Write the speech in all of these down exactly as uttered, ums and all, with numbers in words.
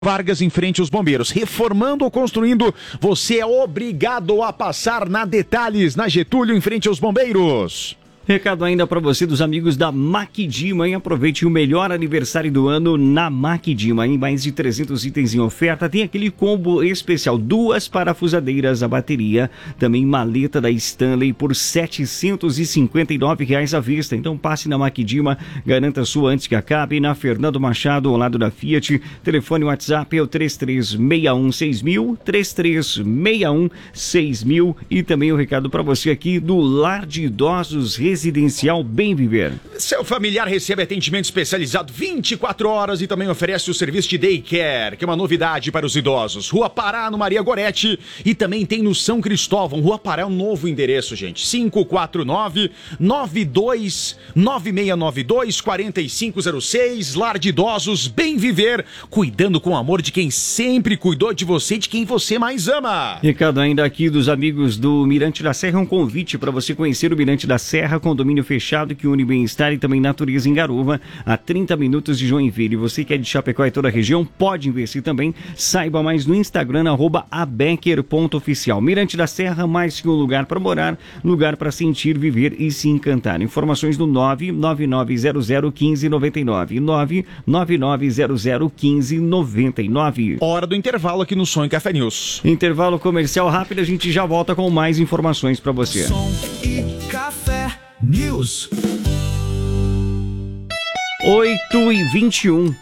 Vargas em frente aos bombeiros. Reformando ou construindo, você é obrigado a passar na Detalhes, na Getúlio, em frente aos bombeiros. Recado ainda para você dos amigos da Maquidima, hein? Aproveite o melhor aniversário do ano na Maquidima, em mais de trezentos itens em oferta. Tem aquele combo especial, duas parafusadeiras, a bateria, também maleta da Stanley por setecentos e cinquenta e nove reais à vista. Então passe na Maquidima, garanta a sua antes que acabe. Na Fernando Machado, ao lado da Fiat. Telefone WhatsApp é o três três seis um seis mil, três três seis um seis mil. E também o recado para você aqui do Lar de Idosos Residencial Bem Viver. Seu familiar recebe atendimento especializado vinte e quatro horas e também oferece o serviço de daycare, que é uma novidade para os idosos. Rua Pará, no Maria Goretti, e também tem no São Cristóvão. Rua Pará é um novo endereço, gente. cinco quatro nove, nove dois nove seis nove dois, quatro cinco zero seis. Lar de Idosos Bem Viver, cuidando com amor de quem sempre cuidou de você e de quem você mais ama. Recado ainda aqui dos amigos do Mirante da Serra, um convite para você conhecer o Mirante da Serra, condomínio fechado que une bem-estar e também natureza em Garuva, a trinta minutos de Joinville. Você que é de Chapecó e toda a região, pode investir também. Saiba mais no Instagram, arroba abecker ponto oficial. Mirante da Serra, mais que um lugar para morar, lugar para sentir, viver e se encantar. Informações no nove nove nove zero zero um cinco nove nove, nove nove nove zero zero um cinco nove nove. Hora do intervalo aqui no Som e Café News. Intervalo comercial rápido, a gente já volta com mais informações para você. Som e Café News. oito e vinte e um.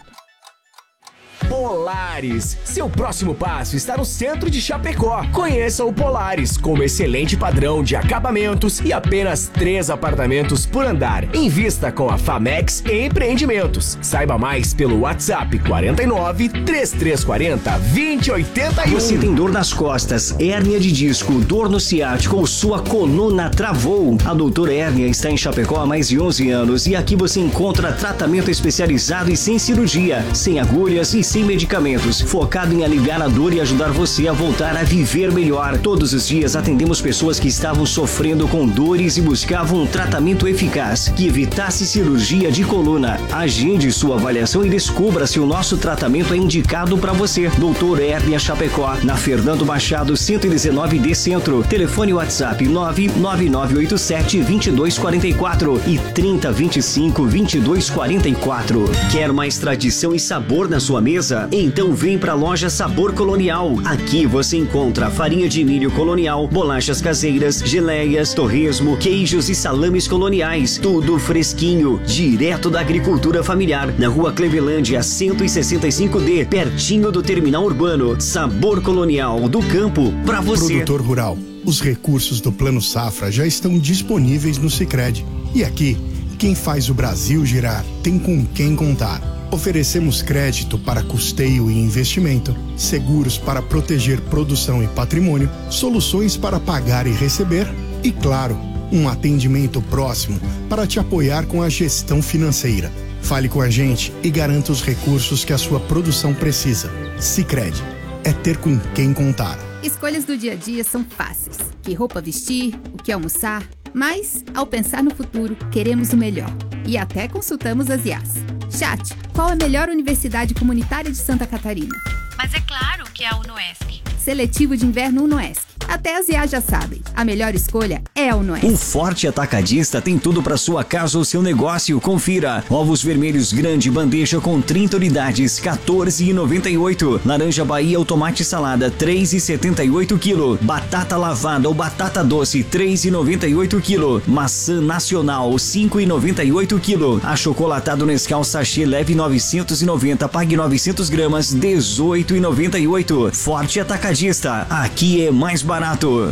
Polaris, seu próximo passo está no centro de Chapecó. Conheça o Polaris, com um excelente padrão de acabamentos e apenas três apartamentos por andar. Invista com a Famex Empreendimentos. Saiba mais pelo WhatsApp quarenta e nove, trinta e três quarenta, vinte e oitenta e um. Você tem dor nas costas, hérnia de disco, dor no ciático ou sua coluna travou? A Doutora Hérnia está em Chapecó há mais de onze anos e aqui você encontra tratamento especializado e sem cirurgia, sem agulhas e sem medicamentos, focado em aliviar a dor e ajudar você a voltar a viver melhor. Todos os dias atendemos pessoas que estavam sofrendo com dores e buscavam um tratamento eficaz que evitasse cirurgia de coluna. Agende sua avaliação e descubra se o nosso tratamento é indicado para você. Doutor Hérnia Chapecó, na Fernando Machado cento e dezenove D Centro. Telefone WhatsApp nove nove nove oito sete, dois dois quatro quatro e trinta, vinte e cinco, vinte e dois quarenta e quatro. Quer mais tradição e sabor na sua mesa? Então vem pra loja Sabor Colonial. Aqui você encontra farinha de milho colonial, bolachas caseiras, geleias, torresmo, queijos e salames coloniais. Tudo fresquinho, direto da agricultura familiar. Na rua Clevelândia cento e sessenta e cinco D, pertinho do terminal urbano. Sabor Colonial, do campo pra você. Produtor rural, os recursos do Plano Safra já estão disponíveis no Sicredi. E aqui, quem faz o Brasil girar tem com quem contar. Oferecemos crédito para custeio e investimento, seguros para proteger produção e patrimônio, soluções para pagar e receber e, claro, um atendimento próximo para te apoiar com a gestão financeira. Fale com a gente e garanta os recursos que a sua produção precisa. Sicredi, é ter com quem contar. Escolhas do dia a dia são fáceis. Que roupa vestir, o que almoçar, mas, ao pensar no futuro, queremos o melhor. E até consultamos as I As. Chat, qual a melhor universidade comunitária de Santa Catarina? Mas é claro que é a UNOESC. Seletivo de inverno UNOESC. Até as I A já sabem, a melhor escolha é a UNOESC. O Forte Atacadista tem tudo para sua casa ou seu negócio. Confira. Ovos vermelhos grande bandeja com trinta unidades, quatorze reais e noventa e oito centavos. Laranja Bahia ou tomate salada, três reais e setenta e oito centavos. Batata lavada ou batata doce, três reais e noventa e oito centavos. Maçã nacional, cinco reais e noventa e oito centavos. Achocolatado Nescau sachê leve novecentos e noventa, pague novecentos gramas, dezoito reais e noventa e oito centavos. Forte Atacadista, aqui é mais barato.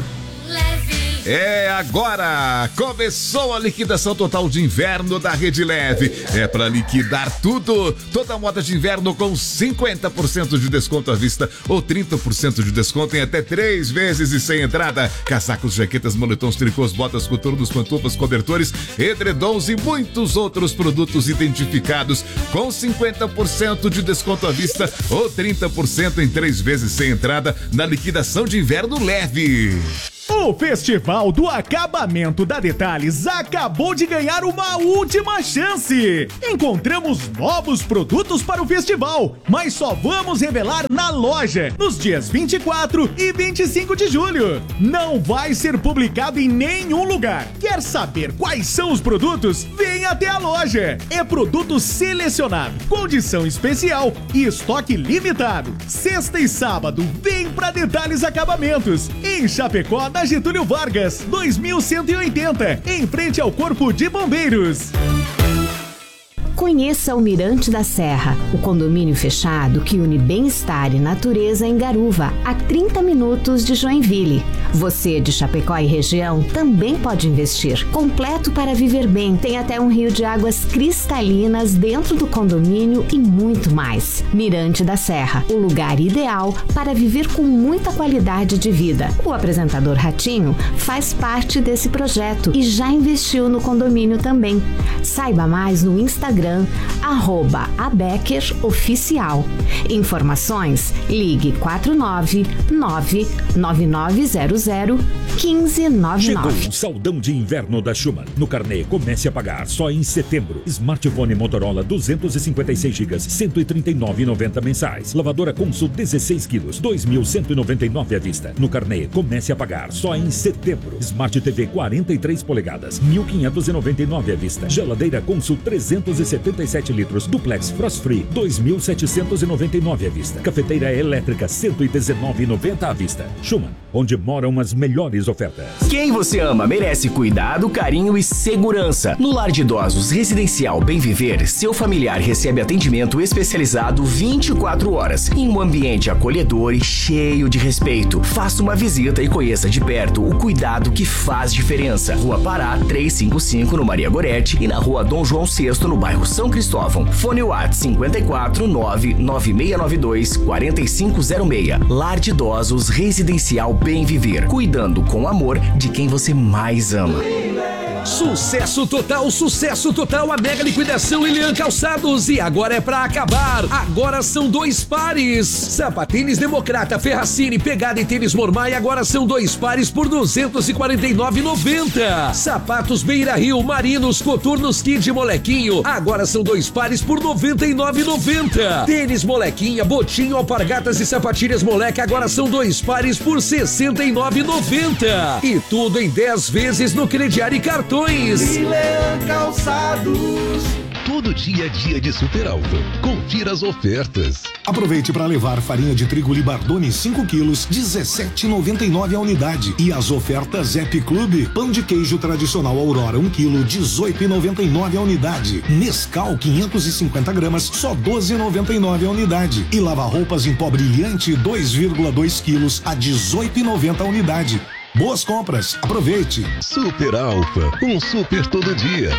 É agora! Começou a liquidação total de inverno da Rede Leve. É para liquidar tudo. Toda a moda de inverno com cinquenta por cento de desconto à vista ou trinta por cento de desconto em até três vezes e sem entrada. Casacos, jaquetas, moletons, tricôs, botas, coturnos, pantufas, cobertores, edredons e muitos outros produtos identificados com cinquenta por cento de desconto à vista ou trinta por cento em três vezes sem entrada na liquidação de inverno leve. O Festival do Acabamento da Detalhes acabou de ganhar uma última chance. Encontramos novos produtos para o festival, mas só vamos revelar na loja nos dias vinte e quatro e vinte e cinco de julho. Não vai ser publicado em nenhum lugar. Quer saber quais são os produtos? Vem até a loja. É produto selecionado, condição especial e estoque limitado. Sexta e sábado, vem pra Detalhes Acabamentos. Em Chapecó, na Getúlio Vargas, dois mil cento e oitenta, em frente ao Corpo de Bombeiros. Conheça o Mirante da Serra, o condomínio fechado que une bem-estar e natureza em Garuva, a trinta minutos de Joinville. Você de Chapecó e região também pode investir. Completo para viver bem, tem até um rio de águas cristalinas dentro do condomínio e muito mais. Mirante da Serra, o lugar ideal para viver com muita qualidade de vida. O apresentador Ratinho faz parte desse projeto e já investiu no condomínio também. Saiba mais no Instagram arroba Abecker Oficial. Informações, ligue quatro nove nove nove nove zero zero um cinco nove nove. Chegou o saldão de inverno da Schumann. No carnê, comece a pagar só em setembro. Smartphone Motorola duzentos e cinquenta e seis gigas, cento e trinta e nove reais e noventa mensais. Lavadora Consul dezesseis quilos, dois mil cento e noventa e nove à vista. No carnê, comece a pagar só em setembro. Smart T V quarenta e três polegadas, mil quinhentos e noventa e nove à vista. Geladeira Consul trezentos e setenta e sete litros, duplex Frost Free, dois mil setecentos e noventa e nove à vista. Cafeteira elétrica cento e dezenove reais e noventa à vista. Schumann, onde moram as melhores ofertas. Quem você ama merece cuidado, carinho e segurança. No Lar de Idosos Residencial Bem Viver, seu familiar recebe atendimento especializado vinte e quatro horas, em um ambiente acolhedor e cheio de respeito. Faça uma visita e conheça de perto o cuidado que faz diferença. Rua Pará, trezentos e cinquenta e cinco, no Maria Goretti, e na Rua Dom João sexto, no bairro São Cristóvão. Fone WhatsApp cinquenta e quatro nove nove seis nove dois quatro cinco zero seis. Lar de Idosos Residencial Bem Viver, cuidando com amor de quem você mais ama. Sucesso total, sucesso total, a mega liquidação Elian Calçados. E agora é pra acabar. Agora são dois pares. Sapatênis Democrata, Ferracini, Pegada e Tênis Mormai agora são dois pares por duzentos e quarenta e nove reais e noventa centavos. Sapatos Beira Rio, Marinos, Coturnos Kid Molequinho agora são dois pares por noventa e nove reais e noventa centavos. Tênis Molequinha, Botinho, Alpargatas e Sapatilhas Moleque agora são dois pares por sessenta e nove reais e noventa centavos. E tudo em dez vezes no crediário e cartões. Elian Calçados. Todo dia é dia de Super Alto. Confira as ofertas. Aproveite para levar farinha de trigo Libardone cinco quilos, dezessete reais e noventa e nove centavos a unidade. E as ofertas Happy Club, pão de queijo tradicional Aurora um quilo, dezoito reais e noventa e nove centavos a unidade. Nescau quinhentos e cinquenta gramas, só doze reais e noventa e nove centavos a unidade. E lava-roupas em pó brilhante dois vírgula dois quilos a dezoito reais e noventa centavos a unidade. Boas compras, aproveite. Super Alfa, um super todo dia.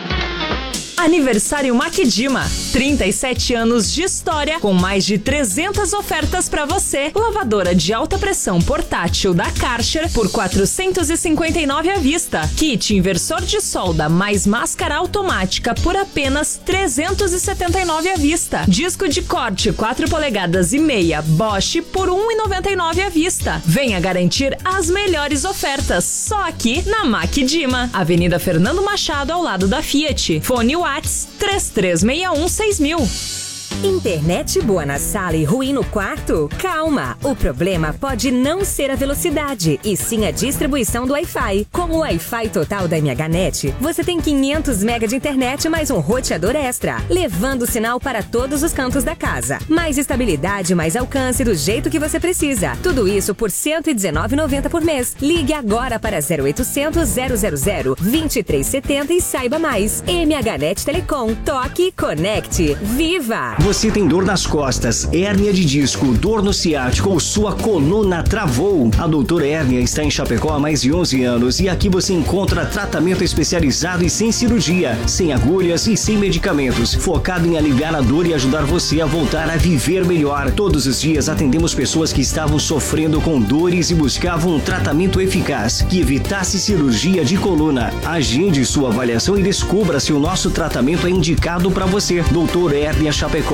Aniversário Maquidima, trinta e sete anos de história com mais de trezentas ofertas para você. Lavadora de alta pressão portátil da Karcher por quatrocentos e cinquenta e nove reais à vista. Kit inversor de solda mais máscara automática por apenas trezentos e setenta e nove reais à vista. Disco de corte quatro polegadas e meia Bosch por um real e noventa e nove centavos à vista. Venha garantir as melhores ofertas só aqui na Maquidima, Avenida Fernando Machado, ao lado da Fiat. Fone WhatsApp três três seis um seis mil. Internet boa na sala e ruim no quarto? Calma! O problema pode não ser a velocidade, e sim a distribuição do Wi-Fi. Com o Wi-Fi total da M H Net, você tem quinhentos megas de internet mais um roteador extra, levando o sinal para todos os cantos da casa. Mais estabilidade, mais alcance do jeito que você precisa. Tudo isso por cento e dezenove reais e noventa centavos por mês. Ligue agora para zero oitocentos, zero zero zero, vinte e três setenta e saiba mais. M H Net Telecom. Toque, conecte, viva! Você tem dor nas costas, hérnia de disco, dor no ciático ou sua coluna travou? A Doutora Hérnia está em Chapecó há mais de onze anos e aqui você encontra tratamento especializado e sem cirurgia, sem agulhas e sem medicamentos, focado em aliviar a dor e ajudar você a voltar a viver melhor. Todos os dias atendemos pessoas que estavam sofrendo com dores e buscavam um tratamento eficaz que evitasse cirurgia de coluna. Agende sua avaliação e descubra se o nosso tratamento é indicado para você. Doutora Hérnia Chapecó.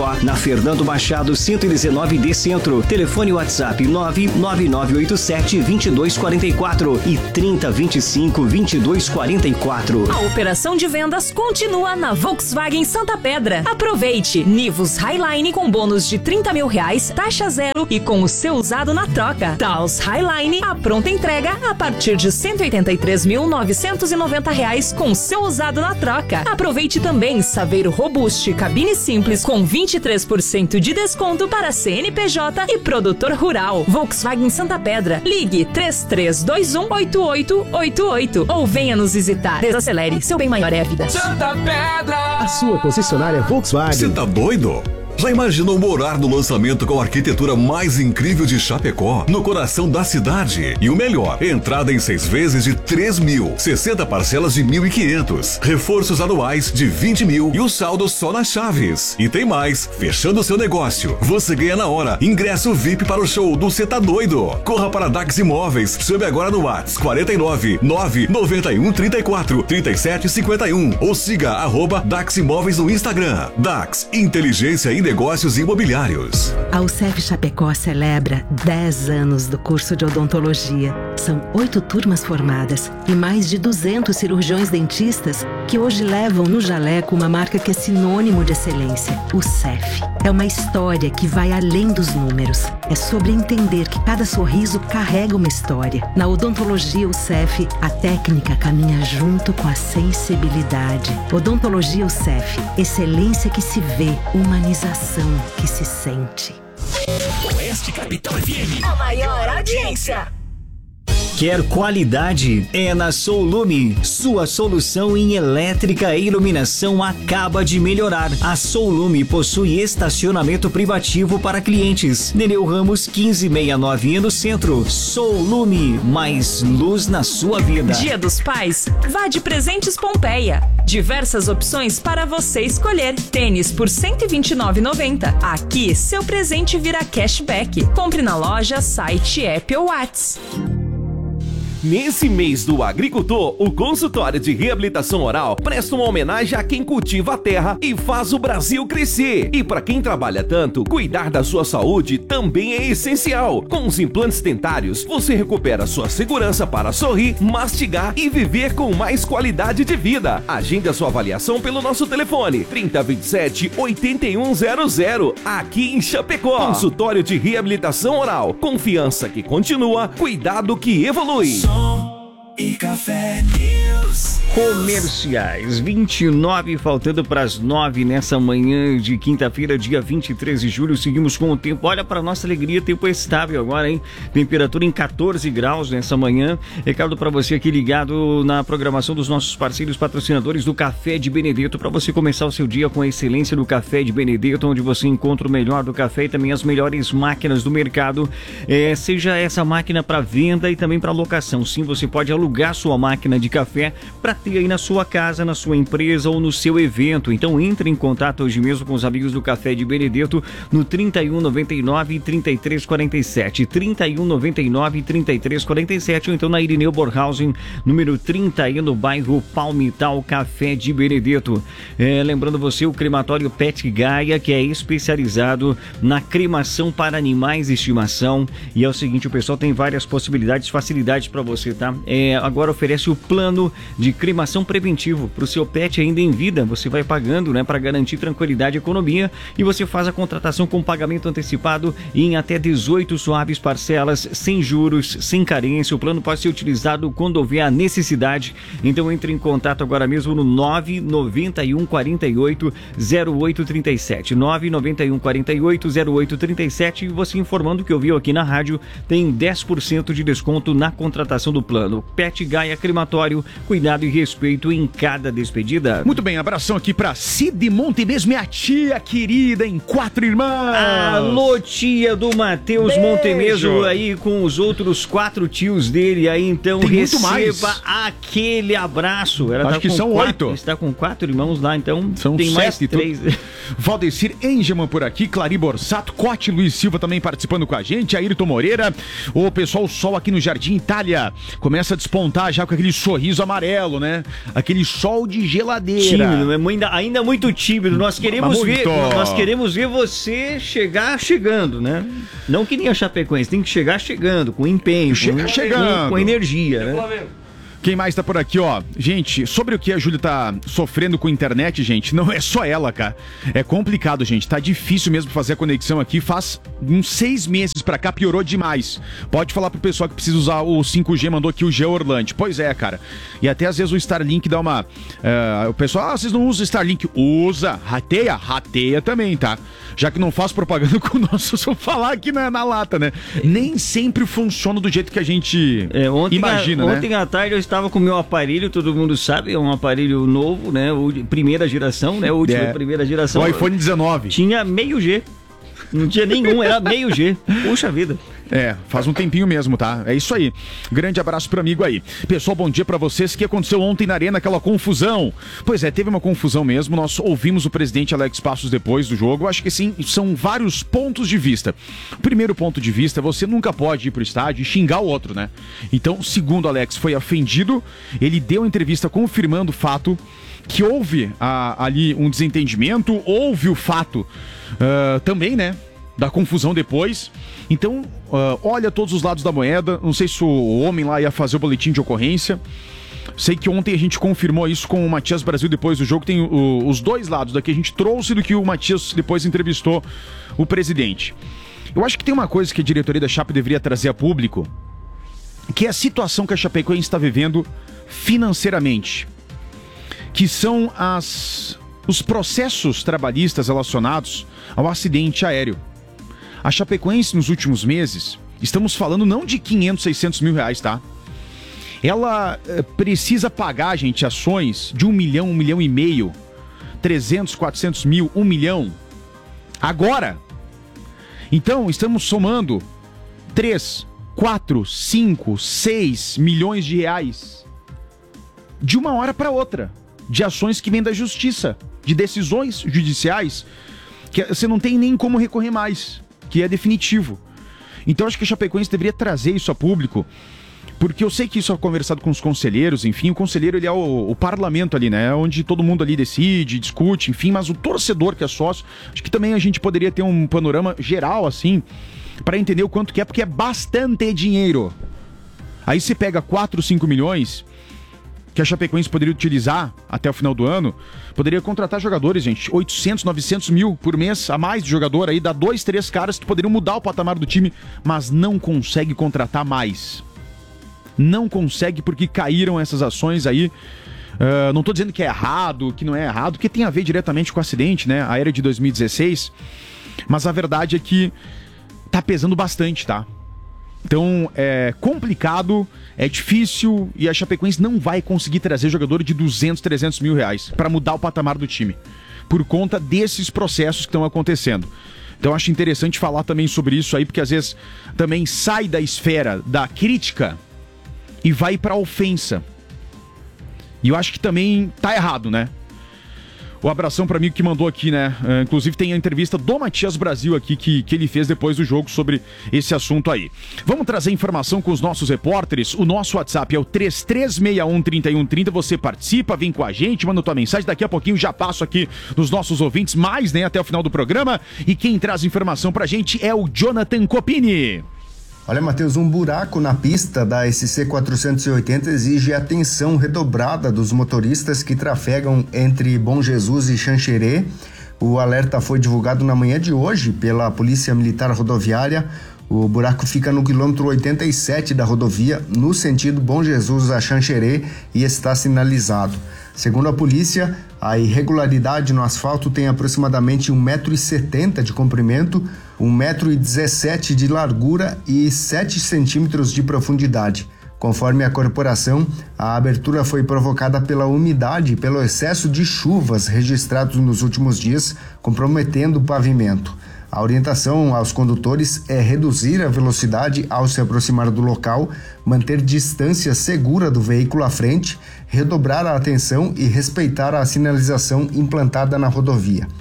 Chapecó, na Fernando Machado cento e dezenove D Centro. Telefone WhatsApp nove nove nove oito sete dois dois quatro quatro e trinta, vinte e cinco, vinte e dois quarenta e quatro. A operação de vendas continua na Volkswagen Santa Pedra. Aproveite Nivus Highline com bônus de trinta mil reais, taxa zero e com o seu usado na troca. Taos Highline, a pronta entrega a partir de cento e oitenta e três mil novecentos e noventa reais com o seu usado na troca. Aproveite também Saveiro Robuste cabine simples com vinte e três por cento de desconto para C N P J e produtor rural. Volkswagen Santa Pedra. Ligue três três dois um oito oito oito oito ou venha nos visitar. Desacelere, seu bem maior é a vida. Santa Pedra! A sua concessionária Volkswagen. Você tá doido? Já imaginou morar no lançamento com a arquitetura mais incrível de Chapecó, no coração da cidade? E o melhor, entrada em seis vezes de três mil, sessenta parcelas de mil e quinhentos, reforços anuais de vinte mil e o saldo só nas chaves. E tem mais, fechando seu negócio, você ganha na hora ingresso V I P para o show do Cê Tá Doido. Corra para Dax Imóveis, chame agora no WhatsApp quarenta e nove, nove noventa e um, trinta e quatro, trinta e sete, cinquenta e um ou siga arroba Dax Imóveis no Instagram. Dax, inteligência e negócios imobiliários. A U C E F Chapecó celebra dez anos do curso de odontologia. São oito turmas formadas e mais de duzentos cirurgiões dentistas que hoje levam no jaleco uma marca que é sinônimo de excelência, o C E F. É uma história que vai além dos números. É sobre entender que cada sorriso carrega uma história. Na odontologia U C E F, a técnica caminha junto com a sensibilidade. Odontologia U C E F, excelência que se vê, humanização que se sente. Oeste Capital F M, a maior audiência. Quer qualidade? É na Soulume. Sua solução em elétrica e iluminação acaba de melhorar. A Soulume possui estacionamento privativo para clientes. Nereu Ramos quinze sessenta e nove no centro. Soulume, mais luz na sua vida. Dia dos Pais, vá de Presentes Pompeia. Diversas opções para você escolher. Tênis por cento e vinte e nove reais e noventa centavos. Aqui, seu presente vira cashback. Compre na loja, site, app ou WhatsApp. Nesse mês do agricultor, o consultório de reabilitação oral presta uma homenagem a quem cultiva a terra e faz o Brasil crescer. E para quem trabalha tanto, cuidar da sua saúde também é essencial. Com os implantes dentários, você recupera sua segurança para sorrir, mastigar e viver com mais qualidade de vida. Agende a sua avaliação pelo nosso telefone trinta, vinte e sete, oitenta e um zero zero, aqui em Chapecó. Consultório de reabilitação oral. Confiança que continua, cuidado que evolui. E Café News. Comerciais, vinte e nove, faltando para as nove nessa manhã de quinta-feira, dia vinte e três de julho. Seguimos com o tempo. Olha, para nossa alegria, tempo estável agora, hein? Temperatura em quatorze graus nessa manhã. Recado para você aqui ligado na programação dos nossos parceiros patrocinadores do Café de Benedetto, para você começar o seu dia com a excelência do Café de Benedetto, onde você encontra o melhor do café e também as melhores máquinas do mercado. É, seja essa máquina para venda e também para locação. Sim, você pode alugar sua máquina de café para ter aí na sua casa, na sua empresa ou no seu evento. Então entre em contato hoje mesmo com os amigos do Café de Benedetto no trinta e um, noventa e nove, trinta e três quarenta e sete, trinta e um, noventa e nove, trinta e três quarenta e sete, ou então na Irineu Borhausen, número trinta, aí no bairro Palmital, Café de Benedetto. É, lembrando você, o crematório Pet Gaia, que é especializado na cremação para animais de estimação. E é o seguinte, o pessoal tem várias possibilidades, facilidades para você, tá? É, agora oferece o plano de cremação preventivo para o seu pet ainda em vida. Você vai pagando, né, para garantir tranquilidade e economia, e você faz a contratação com pagamento antecipado em até dezoito suaves parcelas, sem juros, sem carência. O plano pode ser utilizado quando houver a necessidade. Então entre em contato agora mesmo no nove nove um, quarenta e oito, zero oito trinta e sete, nove nove um, quarenta e oito, zero oito trinta e sete, e você informando que ouviu aqui na rádio, tem dez por cento de desconto na contratação do plano. Pet Gaia Crematório, cuidado e respeito em cada despedida. Muito bem, abração aqui pra Cid Montemesmo, minha tia querida em Quatro Irmãos. Alô, tia do Matheus Montemesmo, aí com os outros quatro tios dele aí, então tem receba muito mais. Aquele abraço. Ela Acho tá que com são quatro, oito. está com quatro irmãos lá, então são tem sete, mais três. Valdecir Engelman por aqui, Clari Borsato, Cote Luiz Silva também participando com a gente, Ayrton Moreira, o pessoal Sol aqui no Jardim Itália começa a despontar já com aquele sorriso amarelo, né? né? Aquele sol de geladeira. Tímido, ainda, ainda muito tímido. Nós queremos ver, nós queremos ver você chegar chegando, né? Não que nem a Chapecoense, tem que chegar chegando, com empenho, Chega com, chegando. Com, com energia, né? Quem mais tá por aqui, ó? Gente, sobre o que a Júlia tá sofrendo com a internet, gente, não é só ela, cara. É complicado, gente. Tá difícil mesmo fazer a conexão aqui. Faz uns seis meses pra cá, piorou demais. Pode falar pro pessoal que precisa usar o cinco G, mandou aqui o G Orlando. Pois é, cara. E até às vezes o Starlink dá uma... Uh, o pessoal, ah, vocês não usam o Starlink? Usa. Rateia? Rateia também, tá? Já que não faz propaganda com o nosso, só falar aqui na, na lata, né? Nem sempre funciona do jeito que a gente é, ontem imagina, a, né? Ontem à tarde eu estava com o meu aparelho, todo mundo sabe, é um aparelho novo, né? O, primeira geração, né? Última é. primeira geração. O iPhone dezenove. Tinha meio G. Não tinha nenhum, era meio G. Puxa vida. É, faz um tempinho mesmo, tá? É isso aí. Grande abraço pro amigo aí. Pessoal, bom dia pra vocês. O que aconteceu ontem na Arena, aquela confusão? Pois é, teve uma confusão mesmo. Nós ouvimos o presidente Alex Passos depois do jogo. Eu acho que sim, são vários pontos de vista. O primeiro ponto de vista, você nunca pode ir pro estádio e xingar o outro, né? Então, segundo Alex, foi ofendido. Ele deu entrevista confirmando o fato que houve a, ali um desentendimento, houve o fato uh, também, né? Da confusão depois. Então, uh, olha todos os lados da moeda. Não sei se o homem lá ia fazer o boletim de ocorrência. Sei que ontem a gente confirmou isso com o Matias Brasil depois do jogo. Tem o, os dois lados daqui. A gente trouxe do que o Matias depois entrevistou o presidente. Eu acho que tem uma coisa que a diretoria da Chape deveria trazer a público, que é a situação que a Chapecoense está vivendo financeiramente. Que são as, os processos trabalhistas relacionados ao acidente aéreo. A Chapecoense, nos últimos meses, estamos falando não de quinhentos, seiscentos mil reais, tá? Ela eh, precisa pagar, gente, ações de um milhão, um milhão e meio, trezentos, quatrocentos mil, um milhão. Agora! Então, estamos somando três, quatro, cinco, seis milhões de reais de uma hora para outra, de ações que vêm da justiça, de decisões judiciais, que você não tem nem como recorrer mais, que é definitivo. Então acho que a Chapecoense deveria trazer isso a público, porque eu sei que isso é conversado com os conselheiros, enfim, o conselheiro ele é o, o parlamento ali, né, onde todo mundo ali decide, discute, enfim, mas o torcedor que é sócio, acho que também a gente poderia ter um panorama geral, assim, para entender o quanto que é, porque é bastante dinheiro. Aí você pega quatro, cinco milhões... que a Chapecoense poderia utilizar até o final do ano, poderia contratar jogadores, gente, oitocentos, novecentos mil por mês a mais de jogador aí, dá dois, três caras que poderiam mudar o patamar do time, mas não consegue contratar mais. Não consegue porque caíram essas ações aí. Uh, não tô dizendo que é errado, que não é errado, que tem a ver diretamente com o acidente, né, aéreo de dois mil e dezesseis, mas a verdade é que tá pesando bastante, tá? Então, é complicado, é difícil e a Chapecoense não vai conseguir trazer jogador de duzentos, trezentos mil reais para mudar o patamar do time, por conta desses processos que estão acontecendo. Então, acho interessante falar também sobre isso aí, porque às vezes também sai da esfera da crítica e vai para a ofensa. E eu acho que também tá errado, né? O abração para amigo que mandou aqui, né? Uh, inclusive tem a entrevista do Matias Brasil aqui que, que ele fez depois do jogo sobre esse assunto aí. Vamos trazer informação com os nossos repórteres. O nosso WhatsApp é o três três seis um, três um três zero. Você participa, vem com a gente, manda tua mensagem. Daqui a pouquinho já passo aqui nos nossos ouvintes, mais, né? Até o final do programa. E quem traz informação pra gente é o Jonathan Copini. Olha, Matheus, um buraco na pista da S C quatrocentos e oitenta exige atenção redobrada dos motoristas que trafegam entre Bom Jesus e Xanxerê. O alerta foi divulgado na manhã de hoje pela Polícia Militar Rodoviária. O buraco fica no quilômetro oitenta e sete da rodovia, no sentido Bom Jesus a Xanxerê, e está sinalizado. Segundo a polícia, a irregularidade no asfalto tem aproximadamente um metro e setenta de comprimento, um metro e dezessete de largura e sete centímetros de profundidade. Conforme a corporação, a abertura foi provocada pela umidade e pelo excesso de chuvas registrados nos últimos dias, comprometendo o pavimento. A orientação aos condutores é reduzir a velocidade ao se aproximar do local, manter distância segura do veículo à frente, redobrar a atenção e respeitar a sinalização implantada na rodovia.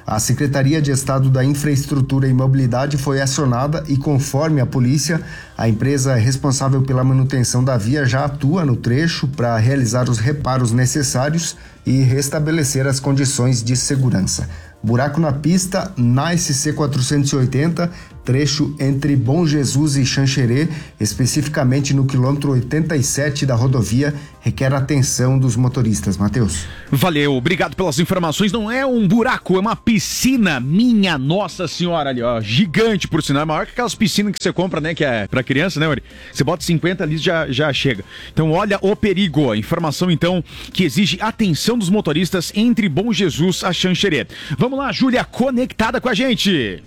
A Secretaria de Estado da Infraestrutura e Mobilidade foi acionada e, conforme a polícia, a empresa responsável pela manutenção da via já atua no trecho para realizar os reparos necessários e restabelecer as condições de segurança. Buraco na pista na S C quatrocentos e oitenta, trecho entre Bom Jesus e Xanxerê, especificamente no quilômetro oitenta e sete da rodovia, requer atenção dos motoristas. Matheus. Valeu, obrigado pelas informações. Não é um buraco, é uma piscina, minha Nossa Senhora ali, ó, gigante por sinal, é maior que aquelas piscinas que você compra, né, que é pra criança, né, Uri? Você bota cinquenta ali já já chega. Então olha o perigo, informação então que exige atenção dos motoristas entre Bom Jesus a Xanxerê. Vamos lá, Júlia, conectada com a gente.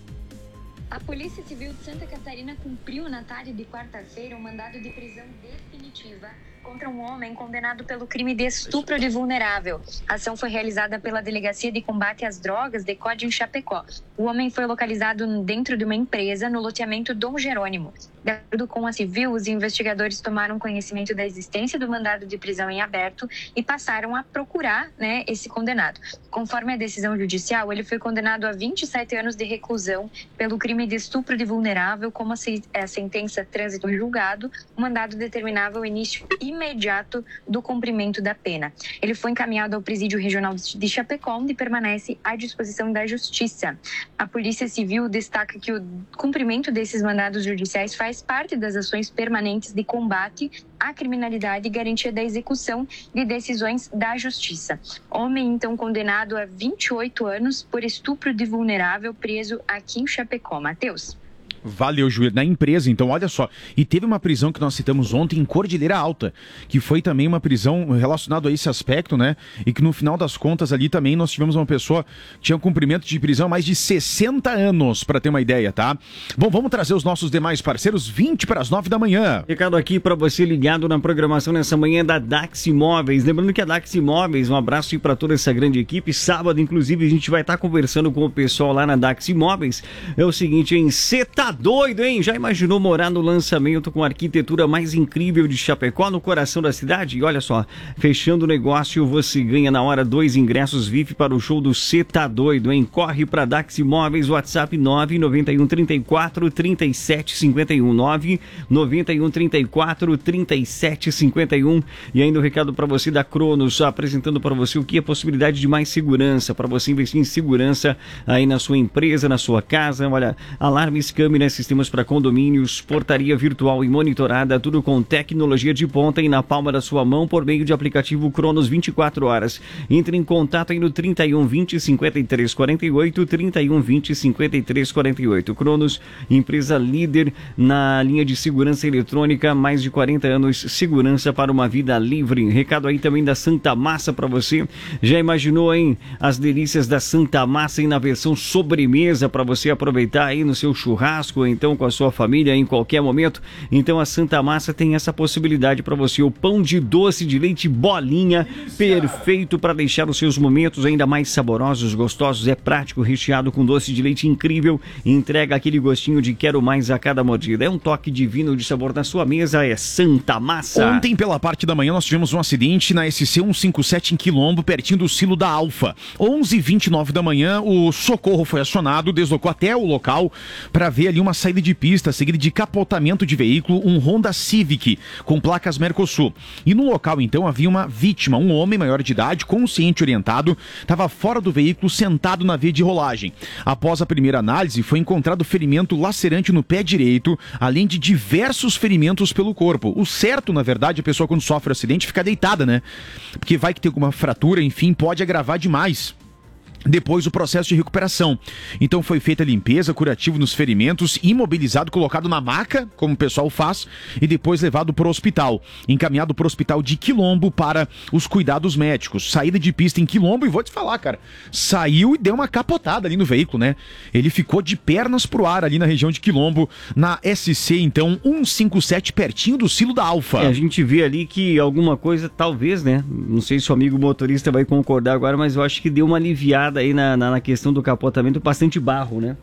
A Polícia Civil de Santa Catarina cumpriu na tarde de quarta-feira um mandado de prisão definitiva contra um homem condenado pelo crime de estupro de vulnerável. A ação foi realizada pela Delegacia de Combate às Drogas, DECOD, em Chapecó. O homem foi localizado dentro de uma empresa no loteamento Dom Jerônimo. De acordo com a Civil, os investigadores tomaram conhecimento da existência do mandado de prisão em aberto e passaram a procurar, né, esse condenado. Conforme a decisão judicial, ele foi condenado a vinte e sete anos de reclusão pelo crime de estupro de vulnerável. Como a sentença trânsito em julgado, o mandado determinava o início imediato do cumprimento da pena. Ele foi encaminhado ao Presídio Regional de Chapecó, onde permanece à disposição da Justiça. A Polícia Civil destaca que o cumprimento desses mandados judiciais faz parte das ações permanentes de combate à criminalidade e garantia da execução de decisões da Justiça. Homem, então, condenado a vinte e oito anos por estupro de vulnerável, preso aqui em Chapecó. Matheus. Valeu, Júlia. Na empresa, então, olha só. E teve uma prisão que nós citamos ontem em Cordilheira Alta, que foi também uma prisão relacionada a esse aspecto, né? E que no final das contas ali também nós tivemos uma pessoa que tinha um cumprimento de prisão há mais de sessenta anos, para ter uma ideia, tá? Bom, vamos trazer os nossos demais parceiros, vinte para as nove da manhã. Recado aqui para você ligado na programação nessa manhã da Dax Imóveis. Lembrando que a Dax Imóveis, um abraço para toda essa grande equipe. Sábado, inclusive, a gente vai estar conversando com o pessoal lá na Dax Imóveis. É o seguinte, hein? Cê tá doido, hein? Já imaginou morar no lançamento com a arquitetura mais incrível de Chapecó, no coração da cidade? E olha só, fechando o negócio, você ganha na hora dois ingressos V I P para o show do Cê Tá Doido, hein? Corre para Dax Imóveis, WhatsApp nove nove um três quatro, três sete cinco um, nove nove um três quatro, três sete cinco um. E ainda o um recado para você da Cronos, apresentando para você o que é possibilidade de mais segurança, para você investir em segurança aí na sua empresa, na sua casa. Olha, alarmes, câmeras, sistemas para condomínios, portaria virtual e monitorada, tudo com tecnologia de ponta e na palma da sua mão por meio de aplicativo Cronos vinte e quatro horas. Entre em contato aí no trinta e um, vinte, cinquenta e três, quarenta e oito, trinta e um, vinte, cinquenta e três, quarenta e oito. Cronos, empresa líder na linha de segurança eletrônica, mais de quarenta anos, segurança para uma vida livre. Recado aí também da Santa Massa para você. Já imaginou, hein? As delícias da Santa Massa aí na versão sobremesa para você aproveitar aí no seu churrasco, ou então com a sua família em qualquer momento. Então a Santa Massa tem essa possibilidade para você. O pão de doce de leite bolinha, perfeito para deixar os seus momentos ainda mais saborosos, gostosos. É prático, recheado com doce de leite incrível e entrega aquele gostinho de quero mais a cada mordida. É um toque divino de sabor na sua mesa, é Santa Massa. Ontem pela parte da manhã nós tivemos um acidente na S C cento e cinquenta e sete em Quilombo, pertinho do silo da Alfa. onze e vinte e nove da manhã o socorro foi acionado, deslocou até o local para ver ali uma saída de pista, seguida de capotamento de veículo, um Honda Civic com placas Mercosul. E no local então havia uma vítima, um homem maior de idade, consciente e orientado, estava fora do veículo, sentado na via de rolagem. Após a primeira análise, foi encontrado ferimento lacerante no pé direito, além de diversos ferimentos pelo corpo. O certo, na verdade, a pessoa quando sofre um acidente fica deitada, né? Porque vai que tem alguma fratura, enfim, pode agravar demais depois o processo de recuperação. Então foi feita a limpeza, curativo nos ferimentos, imobilizado, colocado na maca, como o pessoal faz, e depois levado para o hospital, encaminhado para o hospital de Quilombo para os cuidados médicos. Saída de pista em Quilombo, e vou te falar, cara, saiu e deu uma capotada ali no veículo, né? Ele ficou de pernas pro ar ali na região de Quilombo, na S C, então, cento e cinquenta e sete, pertinho do silo da Alfa. É, a gente vê ali que alguma coisa, talvez, né? Não sei se o amigo motorista vai concordar agora, mas eu acho que deu uma aliviada aí na, na, na questão do capotamento, bastante barro, né?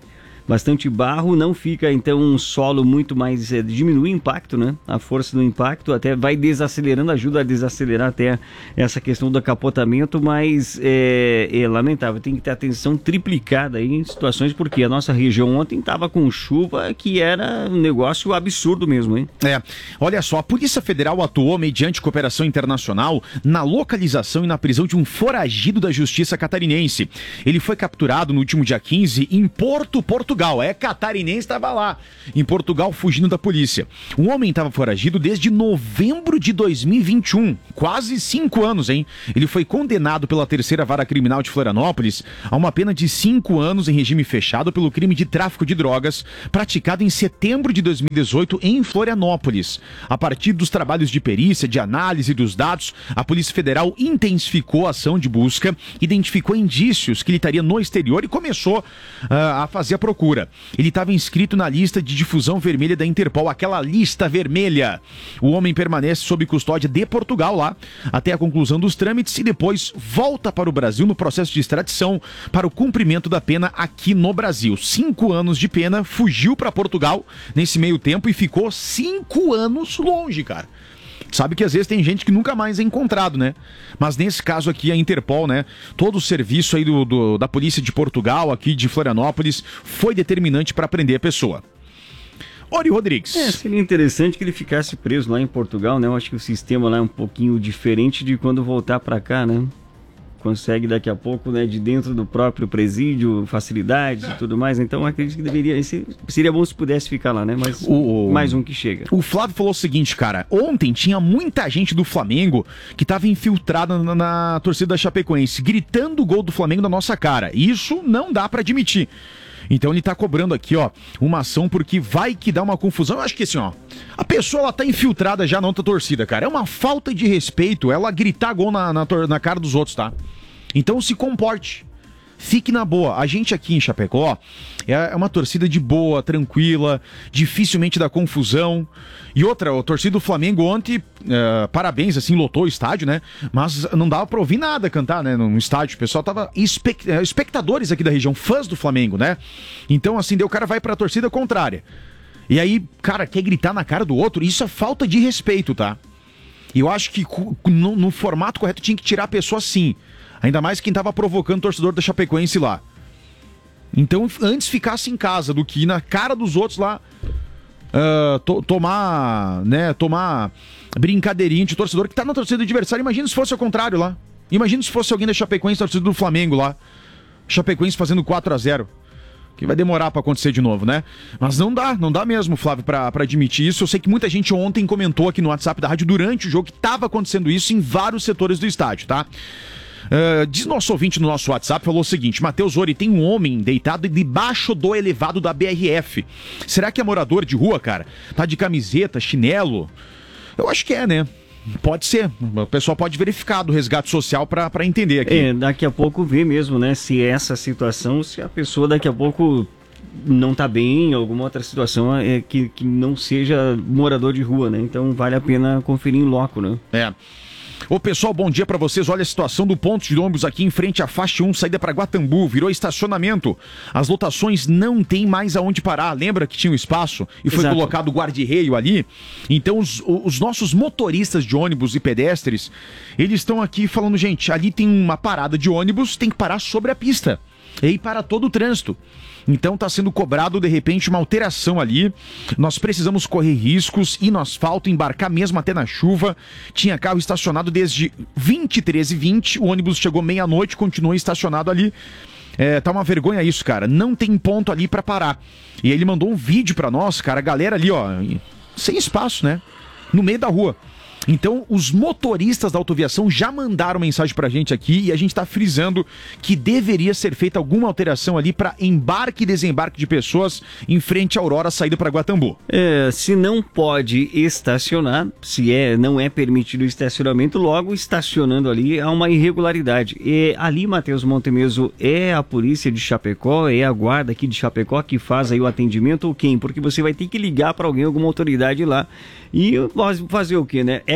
bastante barro, não fica então um solo muito mais, é, diminui o impacto, né? A força do impacto até vai desacelerando, ajuda a desacelerar até essa questão do capotamento, mas é, é lamentável, tem que ter atenção triplicada aí em situações, porque a nossa região ontem estava com chuva que era um negócio absurdo mesmo, hein? É, olha só, a Polícia Federal atuou mediante cooperação internacional na localização e na prisão de um foragido da Justiça catarinense. Ele foi capturado no último dia quinze em Porto, Portugal. É catarinense, estava lá, em Portugal, fugindo da polícia. O homem estava foragido desde novembro de dois mil e vinte e um, quase cinco anos, hein? Ele foi condenado pela terceira vara criminal de Florianópolis a uma pena de cinco anos em regime fechado pelo crime de tráfico de drogas, praticado em setembro de dois mil e dezoito em Florianópolis. A partir dos trabalhos de perícia, de análise dos dados, a Polícia Federal intensificou a ação de busca, identificou indícios que ele estaria no exterior e começou uh, a fazer a procura. Ele estava inscrito na lista de difusão vermelha da Interpol, aquela lista vermelha. O homem permanece sob custódia de Portugal lá, até a conclusão dos trâmites, e depois volta para o Brasil no processo de extradição para o cumprimento da pena aqui no Brasil. Cinco anos de pena, fugiu para Portugal nesse meio tempo e ficou cinco anos longe, cara. Sabe que às vezes tem gente que nunca mais é encontrado, né? Mas nesse caso aqui, a Interpol, né? Todo o serviço aí do, do, da Polícia de Portugal, aqui de Florianópolis, foi determinante para prender a pessoa. Ori Rodrigues. É, seria interessante que ele ficasse preso lá em Portugal, né? Eu acho que o sistema lá é um pouquinho diferente de quando voltar para cá, né? Consegue daqui a pouco, né, de dentro do próprio presídio, facilidades e tudo mais. Então acredito que deveria, seria bom se pudesse ficar lá, né? Mas o, mais um que chega. O Flávio falou o seguinte, cara, ontem tinha muita gente do Flamengo que estava infiltrada na, na torcida da Chapecoense, gritando o gol do Flamengo na nossa cara. Isso não dá pra admitir. Então ele tá cobrando aqui, ó, uma ação porque vai que dá uma confusão. Eu acho que assim, ó, a pessoa ela tá infiltrada já na outra torcida, cara. É uma falta de respeito ela gritar gol na, na, na cara dos outros, tá? Então se comporte. Fique na boa. A gente aqui em Chapecó é uma torcida de boa, tranquila, dificilmente dá confusão. E outra, a torcida do Flamengo ontem, uh, parabéns, assim, lotou o estádio, né? Mas não dava pra ouvir nada cantar, né? No estádio. O pessoal tava espect... espectadores aqui da região, fãs do Flamengo, né? Então, assim, daí o cara vai pra torcida contrária. E aí, cara, quer gritar na cara do outro? Isso é falta de respeito, tá? E eu acho que no, no formato correto tinha que tirar a pessoa sim. Ainda mais quem tava provocando o torcedor da Chapecoense lá. Então, antes ficasse em casa do que ir na cara dos outros lá, uh, to tomar, né, tomar brincadeirinha de torcedor que tá na torcida do adversário. Imagina se fosse ao contrário lá. Imagina se fosse alguém da Chapecoense, torcida do Flamengo lá. Chapecoense fazendo quatro a zero. Que vai demorar pra acontecer de novo, né? Mas não dá, não dá mesmo, Flávio, pra, pra admitir isso. Eu sei que muita gente ontem comentou aqui no WhatsApp da rádio durante o jogo que tava acontecendo isso em vários setores do estádio, tá? Uh, diz nosso ouvinte no nosso WhatsApp, falou o seguinte: Matheus Ori, tem um homem deitado debaixo do elevado da B R F. Será que é morador de rua, cara? Tá de camiseta, chinelo? Eu acho que é, né? Pode ser. O pessoal pode verificar do resgate social pra, pra entender aqui. É, daqui a pouco vê mesmo, né? Se essa situação, se a pessoa daqui a pouco não tá bem, alguma outra situação é que, que não seja morador de rua, né? Então vale a pena conferir em loco, né? É. Ô pessoal, bom dia pra vocês. Olha a situação do ponto de ônibus aqui em frente à faixa um, saída pra Guatambu, virou estacionamento. As lotações não tem mais aonde parar. Lembra que tinha um espaço e foi Exato. colocado o guarda-reio ali? Então os, os nossos motoristas de ônibus e pedestres, eles estão aqui falando, gente, ali tem uma parada de ônibus, tem que parar sobre a pista. E aí para todo o trânsito. Então está sendo cobrado, de repente, uma alteração ali. Nós precisamos correr riscos, ir no asfalto, embarcar mesmo até na chuva. Tinha carro estacionado desde vinte e três e vinte, o ônibus chegou meia-noite, continuou estacionado ali. É, tá uma vergonha isso, cara. Não tem ponto ali para parar. E ele mandou um vídeo para nós, cara, a galera ali, ó, sem espaço, né? No meio da rua. Então, os motoristas da autoviação já mandaram mensagem pra gente aqui e a gente tá frisando que deveria ser feita alguma alteração ali para embarque e desembarque de pessoas em frente à Aurora, saída para Guatambu. É, se não pode estacionar, se é, não é permitido o estacionamento, logo estacionando ali há uma irregularidade. E ali, Matheus Montemeso, é a polícia de Chapecó, é a guarda aqui de Chapecó que faz aí o atendimento ou quem? Porque você vai ter que ligar para alguém, alguma autoridade lá e fazer o quê, né? É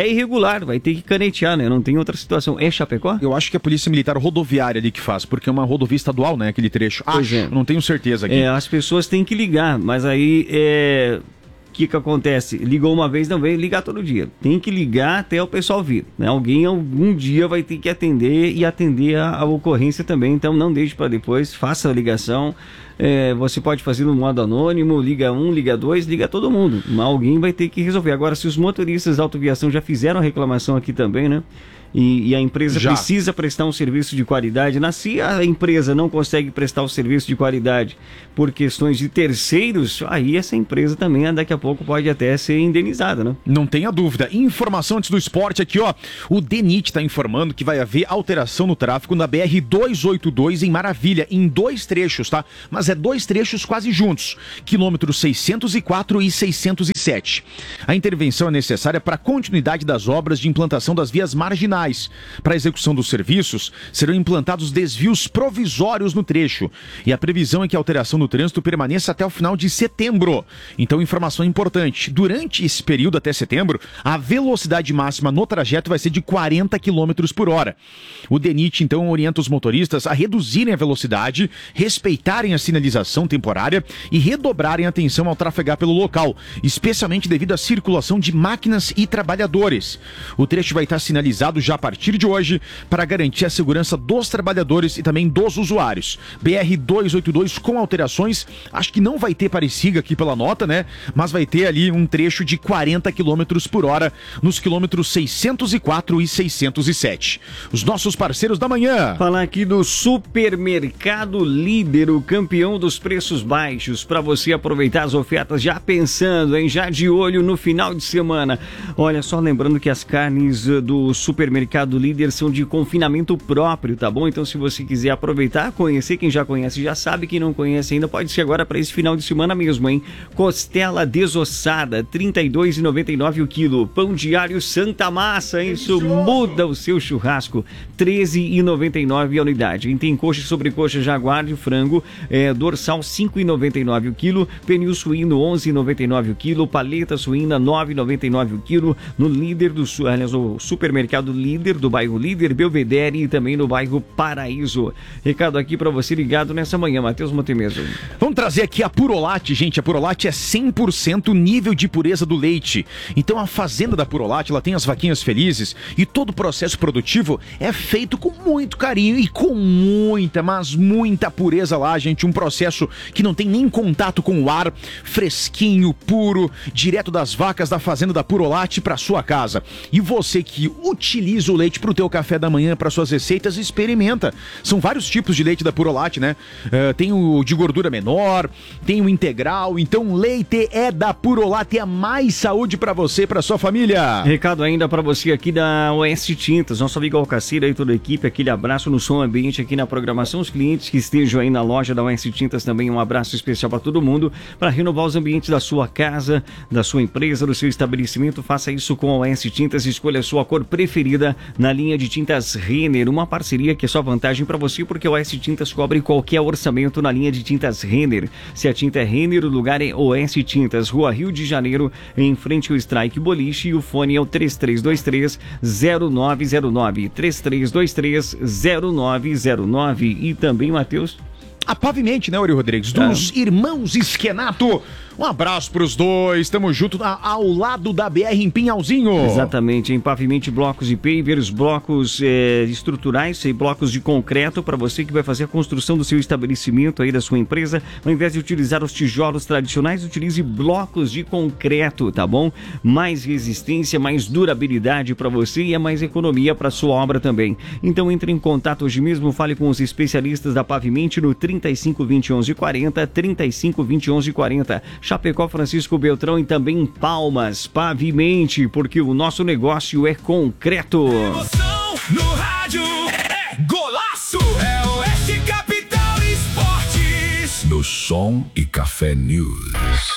é irregular, vai ter que canetear, né? Não tem outra situação. É Chapecó? Eu acho que é a Polícia Militar Rodoviária ali que faz, porque é uma rodovia estadual, né? Aquele trecho. Acho, é. Não tenho certeza aqui. É, as pessoas têm que ligar, mas aí é... O que que acontece? Ligou uma vez, não vem ligar todo dia. Tem que ligar até o pessoal vir, né? Alguém algum dia vai ter que atender e atender a, a ocorrência também. Então não deixe para depois, faça a ligação. É, você pode fazer no modo anônimo, liga um, liga dois, liga todo mundo. Mas alguém vai ter que resolver. Agora, se os motoristas da autoviação já fizeram a reclamação aqui também, né? E, e a empresa Já. precisa prestar um serviço de qualidade. Se a empresa não consegue prestar o serviço de qualidade por questões de terceiros, aí essa empresa também daqui a pouco pode até ser indenizada, né? Não tenha dúvida. Informação antes do esporte aqui, ó. O DENIT está informando que vai haver alteração no tráfego na B R duzentos e oitenta e dois em Maravilha, em dois trechos, tá? Mas é dois trechos quase juntos, quilômetros seiscentos e quatro e seiscentos e sete. A intervenção é necessária para a continuidade das obras de implantação das vias marginais. Para a execução dos serviços, serão implantados desvios provisórios no trecho. E a previsão é que a alteração no trânsito permaneça até o final de setembro. Então, informação importante. Durante esse período até setembro, a velocidade máxima no trajeto vai ser de quarenta quilômetros por hora. O DENIT, então, orienta os motoristas a reduzirem a velocidade, respeitarem a sinalização temporária e redobrarem a atenção ao trafegar pelo local, especialmente devido à circulação de máquinas e trabalhadores. O trecho vai estar sinalizado já a partir de hoje para garantir a segurança dos trabalhadores e também dos usuários. B R duzentos e oitenta e dois com alterações, acho que não vai ter Parecida aqui pela nota, né? Mas vai ter ali um trecho de quarenta quilômetros por hora nos quilômetros seiscentos e quatro e seiscentos e sete. Os nossos parceiros da manhã. Falar aqui do Supermercado Líder, o campeão dos preços baixos, para você aproveitar as ofertas já pensando, hein? Já de olho no final de semana. Olha, só lembrando que as carnes do Supermercado Mercado Líder são de confinamento próprio, tá bom? Então, se você quiser aproveitar, conhecer, quem já conhece já sabe, quem não conhece ainda pode ser agora para esse final de semana mesmo, hein? Costela desossada, trinta e dois reais e noventa e nove centavos o quilo. Pão diário Santa Massa, hein? Isso muda o seu churrasco, treze reais e noventa e nove centavos a unidade. E tem coxa e sobrecoxa jaguar de frango, é, dorsal cinco reais e noventa e nove centavos o quilo, pernil suíno onze reais e noventa e nove centavos o quilo, paleta suína nove reais e noventa e nove centavos o quilo, no Líder do Sul, aliás, o Supermercado Líder Líder, do bairro Líder, Belvedere e também no bairro Paraíso. Recado aqui para você ligado nessa manhã, Matheus Montemeso. Vamos trazer aqui a Purolate, gente. A Purolate é cem por cento nível de pureza do leite. Então a fazenda da Purolate, ela tem as vaquinhas felizes e todo o processo produtivo é feito com muito carinho e com muita, mas muita pureza lá, gente. Um processo que não tem nem contato com o ar, fresquinho, puro, direto das vacas da fazenda da Purolate para sua casa. E você que utiliza o leite para o teu café da manhã, para suas receitas, experimenta. São vários tipos de leite da Purolate, né? Uh, tem o de gordura menor, tem o integral. Então, leite é da Purolate, é mais saúde para você e para sua família. Recado ainda para você aqui da Oeste Tintas, nosso amigo Alcacira e toda a equipe, aquele abraço no som ambiente aqui na programação. Os clientes que estejam aí na loja da Oeste Tintas também, um abraço especial para todo mundo, para renovar os ambientes da sua casa, da sua empresa, do seu estabelecimento. Faça isso com a Oeste Tintas, escolha a sua cor preferida na linha de tintas Renner, uma parceria que é só vantagem para você, porque o Oeste Tintas cobre qualquer orçamento na linha de tintas Renner. Se a tinta é Renner, o lugar é Oeste Tintas, Rua Rio de Janeiro, em frente ao Strike Boliche, e o fone é o três três dois três zero nove zero nove, três três dois três zero nove zero nove. E também, Matheus, a Pavimente, né, Uri Rodrigues? Dos ah. irmãos Esquenato. Um abraço pros dois, tamo junto a, ao lado da B R em Pinhalzinho. Exatamente, em Pavimente blocos e pavers, blocos é, estruturais e blocos de concreto para você que vai fazer a construção do seu estabelecimento aí, da sua empresa. Ao invés de utilizar os tijolos tradicionais, utilize blocos de concreto, tá bom? Mais resistência, mais durabilidade para você e é mais economia para sua obra também. Então entre em contato hoje mesmo, fale com os especialistas da Pavimente no trinta e cinco, vinte, onze, quarenta, trinta e cinco, vinte, onze, quarenta. Chapecó, Francisco Beltrão e também em Palmas. Pavimente, porque o nosso negócio é concreto. Emoção no rádio é golaço, é Oeste Capital Esportes. No Som e Café News.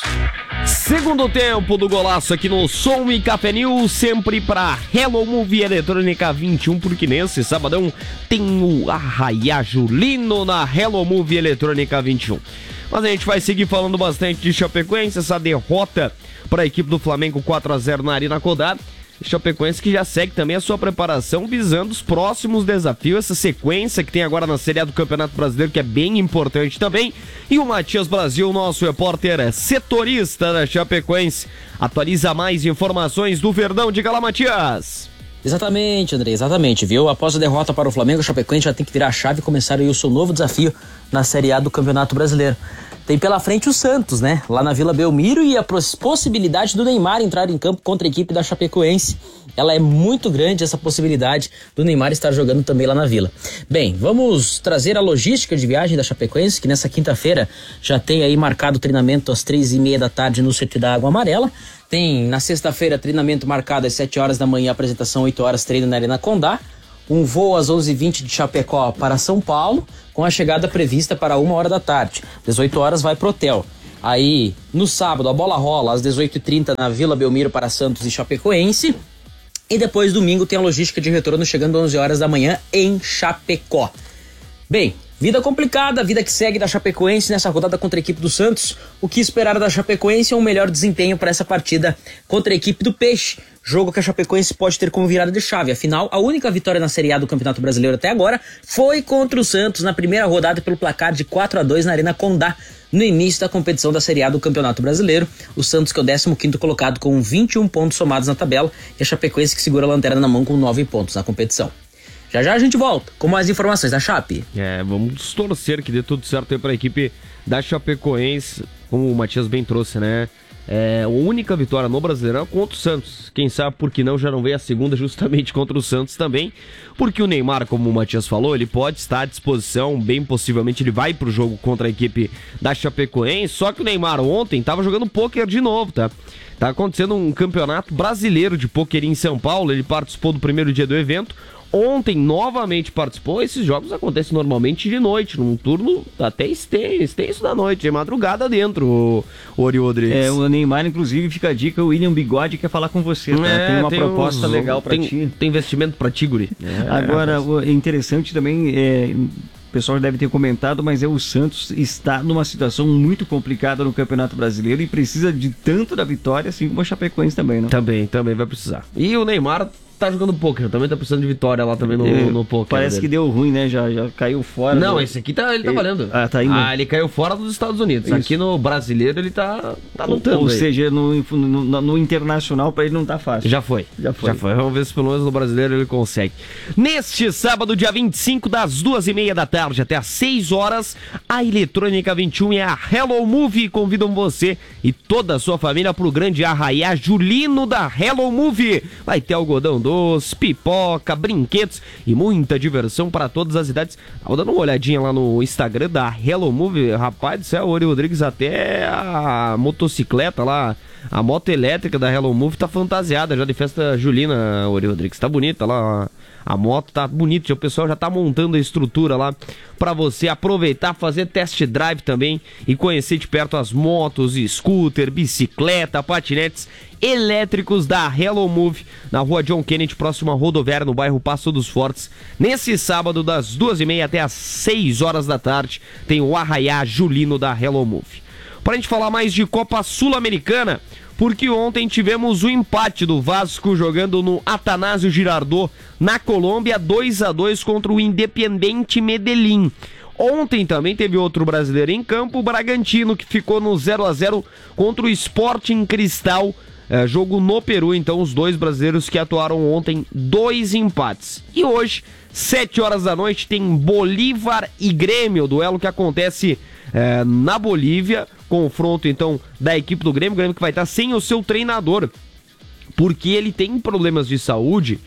Segundo tempo do golaço aqui no Som e Café News, sempre para Hello Movie Eletrônica vinte e um, porque nesse sabadão tem o Arraiá Julino na Hello Movie Eletrônica vinte e um. Mas a gente vai seguir falando bastante de Chapecoense, essa derrota para a equipe do Flamengo quatro a zero na Arena Condá. Chapecoense que já segue também a sua preparação visando os próximos desafios, essa sequência que tem agora na Série A do Campeonato Brasileiro, que é bem importante também. E o Matias Brasil, nosso repórter setorista da Chapecoense, atualiza mais informações do Verdão. Diga lá, Matias. Exatamente, André, exatamente, viu? Após a derrota para o Flamengo, o Chapecoense já tem que virar a chave e começar aí o seu novo desafio na Série A do Campeonato Brasileiro. Tem pela frente o Santos, né? Lá na Vila Belmiro, e a possibilidade do Neymar entrar em campo contra a equipe da Chapecoense. Ela é muito grande, essa possibilidade do Neymar estar jogando também lá na Vila. Bem, vamos trazer a logística de viagem da Chapecoense, que nessa quinta-feira já tem aí marcado o treinamento às três e meia da tarde no C T da Água Amarela. Tem na sexta-feira treinamento marcado às sete horas da manhã, apresentação oito horas, treino na Arena Condá. Um voo às onze e vinte de Chapecó para São Paulo, com a chegada prevista para uma hora da tarde. dezoito horas vai pro hotel. Aí, no sábado, a bola rola às dezoito e trinta na Vila Belmiro para Santos e Chapecoense. E depois, domingo, tem a logística de retorno chegando às onze horas da manhã em Chapecó. Bem, vida complicada, vida que segue da Chapecoense nessa rodada contra a equipe do Santos. O que esperar da Chapecoense é um melhor desempenho para essa partida contra a equipe do Peixe. Jogo que a Chapecoense pode ter como virada de chave. Afinal, a única vitória na Série A do Campeonato Brasileiro até agora foi contra o Santos na primeira rodada pelo placar de quatro a dois na Arena Condá, no início da competição da Série A do Campeonato Brasileiro. O Santos, que é o décimo quinto colocado com vinte e um pontos somados na tabela, e a Chapecoense, que segura a lanterna na mão com nove pontos na competição. Já já a gente volta com mais informações da Chape. É, vamos torcer que dê tudo certo aí para a equipe da Chapecoense, como o Matias bem trouxe, né? É, a única vitória no Brasileirão é contra o Santos. Quem sabe por que não já não veio a segunda justamente contra o Santos também, porque o Neymar, como o Matias falou, ele pode estar à disposição, bem possivelmente ele vai pro jogo contra a equipe da Chapecoense, só que o Neymar ontem tava jogando pôquer de novo, tá? Tá acontecendo um campeonato brasileiro de pôquer em São Paulo, ele participou do primeiro dia do evento. Ontem novamente participou. Esses jogos acontecem normalmente de noite, num turno até extenso, extenso da noite, é madrugada dentro, o, o Ori Rodrigues. É, o Neymar, inclusive, fica a dica, o William Bigode quer falar com você, tá? É, tem uma tem proposta uns, legal pra tem, ti. Tem investimento pra ti, Guri. É, Agora, é interessante também, é, o pessoal deve ter comentado, mas é o Santos está numa situação muito complicada no Campeonato Brasileiro e precisa de tanto da vitória, assim como a Chapecoense também, né? Também, também vai precisar. E o Neymar tá jogando pôquer, também tá precisando de vitória lá também no, é, no pôquer. Parece dele. Que deu ruim, né? Já, já caiu fora. Não, do... esse aqui tá, ele tá ele... valendo. Ah, tá indo. Ah, ele caiu fora dos Estados Unidos. Isso. Aqui no brasileiro ele tá, tá lutando. Ou, ou seja, no, no, no internacional pra ele não tá fácil. Já foi. Já foi. Já foi. Vamos ver se pelo menos no brasileiro ele consegue. Neste sábado, dia vinte e cinco, das duas e meia da tarde até às seis horas, a Eletrônica vinte e um e a Hello Movie convidam você e toda a sua família pro grande arraiá julino da Hello Movie. Vai ter algodão doce, pipoca, brinquedos e muita diversão para todas as idades. Tava dando uma olhadinha lá no Instagram da Hello Movie, rapaz do céu, o Ori Rodrigues, até a motocicleta lá, a moto elétrica da Hello Movie tá fantasiada já de festa julina, Ori Rodrigues, tá bonita lá, a moto tá bonita, o pessoal já tá montando a estrutura lá para você aproveitar, fazer test drive também e conhecer de perto as motos, scooter, bicicleta, patinetes elétricos da Hello Movie, na rua John Kennedy, próximo à rodoviária, no bairro Passo dos Fortes. Nesse sábado, das duas e meia até às seis horas da tarde, tem o arraiá julino da Hello Movie. Pra gente falar mais de Copa Sul-Americana, porque ontem tivemos o empate do Vasco jogando no Atanásio Girardot, na Colômbia, dois a dois contra o Independiente Medellín. Ontem também teve outro brasileiro em campo, o Bragantino, que ficou no zero a zero contra o Sporting Cristal, é, jogo no Peru. Então os dois brasileiros que atuaram ontem, dois empates. E hoje, sete horas da noite, tem Bolívar e Grêmio, duelo que acontece é, na Bolívia, confronto então da equipe do Grêmio, o Grêmio que vai estar sem o seu treinador, porque ele tem problemas de saúde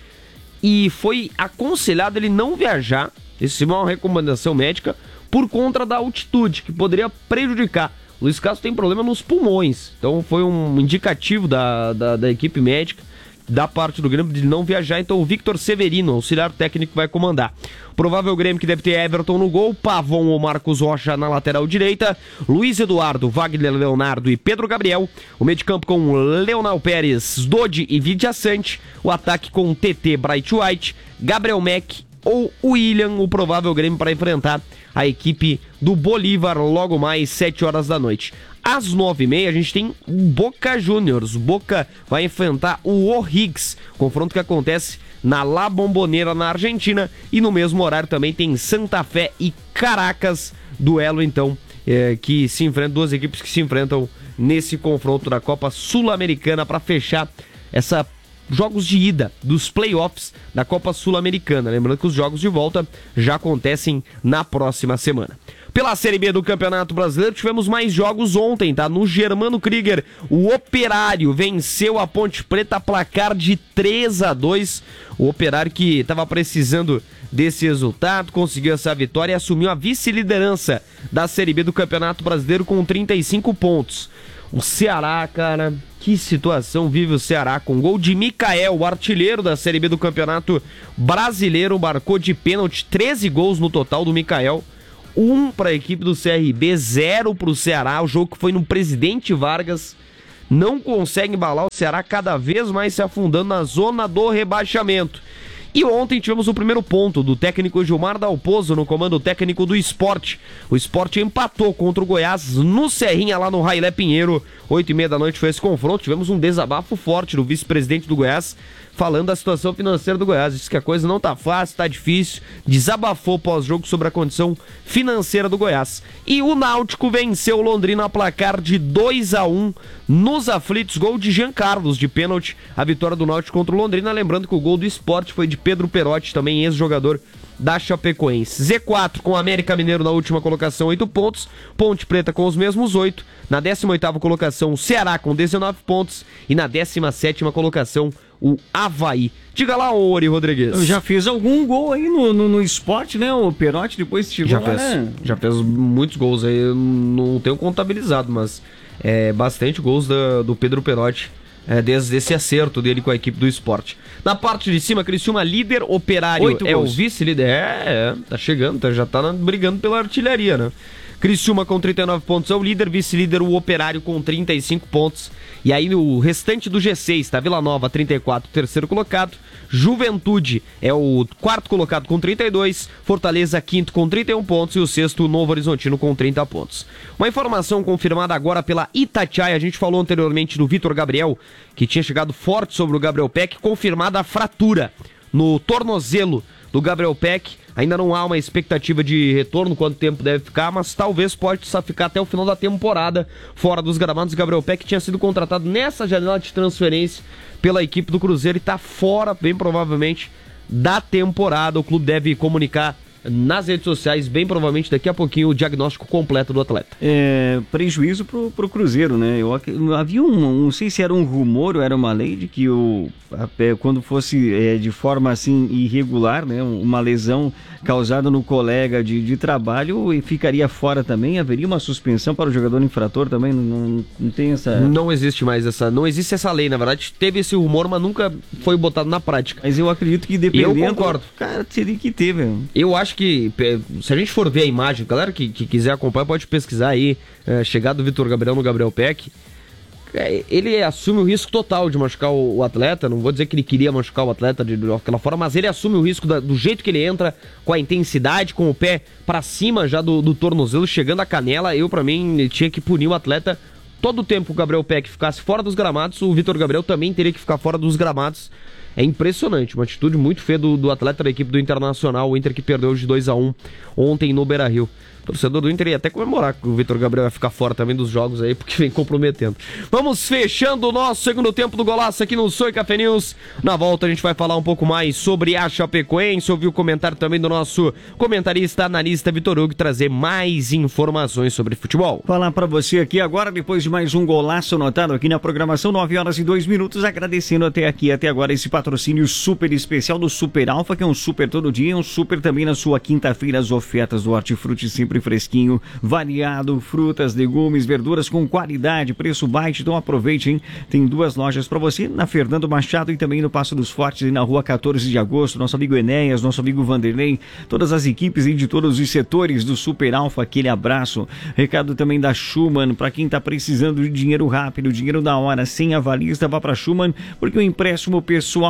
e foi aconselhado ele não viajar, isso é uma recomendação médica, por conta da altitude, que poderia prejudicar. O Luiz Castro tem problema nos pulmões, então foi um indicativo da, da, da equipe médica, da parte do Grêmio, de não viajar. Então o Victor Severino, auxiliar técnico, vai comandar. Provável Grêmio que deve ter Everton no gol, Pavon ou Marcos Rocha na lateral direita, Luiz Eduardo, Wagner Leonardo e Pedro Gabriel, o meio de campo com Leonel Pérez, Dodi e Vidia Sante, o ataque com T T, Bright White, Gabriel Mack, ou William, o provável Grêmio, para enfrentar a equipe do Bolívar logo mais sete horas da noite. Às nove e meia a gente tem o Boca Juniors. O Boca vai enfrentar o O'Higgins, confronto que acontece na La Bombonera, na Argentina, e no mesmo horário também tem Santa Fé e Caracas, duelo então é, que se enfrentam, duas equipes que se enfrentam nesse confronto da Copa Sul-Americana para fechar essa jogos de ida dos playoffs da Copa Sul-Americana. Lembrando que os jogos de volta já acontecem na próxima semana. Pela Série B do Campeonato Brasileiro, tivemos mais jogos ontem, tá? No Germano Krieger, o Operário venceu a Ponte Preta, placar de três a dois. O Operário, que estava precisando desse resultado, conseguiu essa vitória e assumiu a vice-liderança da Série B do Campeonato Brasileiro com trinta e cinco pontos. O Ceará, cara, que situação vive o Ceará, com gol de Mikael, o artilheiro da Série B do Campeonato Brasileiro, marcou de pênalti, treze gols no total do Mikael, um para a equipe do C R B, zero para o Ceará. O jogo que foi no Presidente Vargas, não consegue embalar, o Ceará cada vez mais se afundando na zona do rebaixamento. E ontem tivemos o primeiro ponto do técnico Gilmar Dalpozo no comando técnico do Sport. O Sport empatou contra o Goiás no Serrinha, lá no Railé Pinheiro. Oito e meia da noite foi esse confronto. Tivemos um desabafo forte do vice-presidente do Goiás, falando da situação financeira do Goiás. Disse que a coisa não tá fácil, tá difícil. Desabafou pós-jogo sobre a condição financeira do Goiás. E o Náutico venceu o Londrina a placar de dois a um nos aflitos. Gol de Jean Carlos de pênalti. A vitória do Náutico contra o Londrina. Lembrando que o gol do Sport foi de Pedro Perotti, também ex-jogador da Chapecoense. Z quatro com o América Mineiro na última colocação, oito pontos. Ponte Preta com os mesmos oito. Na décima oitava colocação, o Ceará com dezenove pontos. E na décima sétima colocação, o Avaí. Diga lá, Ori Rodrigues. Eu já fez algum gol aí no, no, no esporte, né? O Perotti depois chegou já lá, fez, né? Já fez muitos gols aí, eu não tenho contabilizado, mas é bastante gols da, do Pedro Perotti. É, desde esse acerto dele com a equipe do Sport. Na parte de cima, Criciúma líder, Operário Oito é gols. o vice-líder. É, é, tá chegando, tá, já tá na, brigando pela artilharia, né? Criciúma com trinta e nove pontos é o líder, vice-líder o Operário com trinta e cinco pontos. E aí o restante do G seis, tá? Vila Nova trinta e quatro, terceiro colocado. Juventude é o quarto colocado com trinta e dois. Fortaleza quinto com trinta e um pontos. E o sexto, o Novo Horizontino com trinta pontos. Uma informação confirmada agora pela Itatiaia. A gente falou anteriormente do Vitor Gabriel, que tinha chegado forte sobre o Gabriel Peck. Confirmada a fratura no tornozelo do Gabriel Peck. Ainda não há uma expectativa de retorno, quanto tempo deve ficar, mas talvez possa ficar até o final da temporada fora dos gramados. Gabriel Peck tinha sido contratado nessa janela de transferência pela equipe do Cruzeiro e está fora, bem provavelmente, da temporada. O clube deve comunicar nas redes sociais, bem provavelmente daqui a pouquinho, o diagnóstico completo do atleta. É, prejuízo pro, pro Cruzeiro, né? Eu, havia um, não sei se era um rumor ou era uma lei de que o, a, quando fosse é, de forma assim irregular, né? Uma lesão causada no colega de, de trabalho e ficaria fora também, haveria uma suspensão para o jogador infrator também, não, não, não tem essa... Não existe mais essa, não existe essa lei, na verdade, teve esse rumor, mas nunca foi botado na prática. Mas eu acredito que dependendo... Eu concordo. Cara, teria que ter, velho. Eu acho que, se a gente for ver a imagem, galera que, que quiser acompanhar pode pesquisar aí, é, chegada do Vitor Gabriel no Gabriel Peck, é, ele assume o risco total de machucar o, o atleta. Não vou dizer que ele queria machucar o atleta de, de aquela forma, mas ele assume o risco da, do jeito que ele entra, com a intensidade, com o pé pra cima já do, do tornozelo, chegando à canela. Eu, pra mim, ele tinha que punir o atleta. Todo o tempo que o Gabriel Peck ficasse fora dos gramados, o Vitor Gabriel também teria que ficar fora dos gramados. É impressionante, uma atitude muito feia do, do atleta da equipe do Internacional, o Inter que perdeu de dois a um ontem no Beira-Rio. O torcedor do Inter ia até comemorar que o Vitor Gabriel vai ficar fora também dos jogos aí, porque vem comprometendo. Vamos fechando o nosso segundo tempo do Golaço aqui no Soy Café News. Na volta a gente vai falar um pouco mais sobre a Chapecoense, ouvir o comentário também do nosso comentarista, analista Vitor Hugo, trazer mais informações sobre futebol. Falar pra você aqui agora, depois de mais um golaço anotado aqui na programação, nove horas e dois minutos, agradecendo até aqui, até agora, esse patrocínio super especial do Super Alfa, que é um super todo dia, um super também na sua quinta-feira, as ofertas do Hortifruti sempre fresquinho, variado, frutas, legumes, verduras com qualidade, preço baixo, então aproveite, hein? Tem duas lojas para você, na Fernando Machado e também no Passo dos Fortes, e na rua quatorze de agosto, nosso amigo Enéas, nosso amigo Vanderlei, todas as equipes e de todos os setores do Super Alfa, aquele abraço. Recado também da Schumann, para quem tá precisando de dinheiro rápido, dinheiro da hora, sem avalista, vá para Schumann, porque o empréstimo pessoal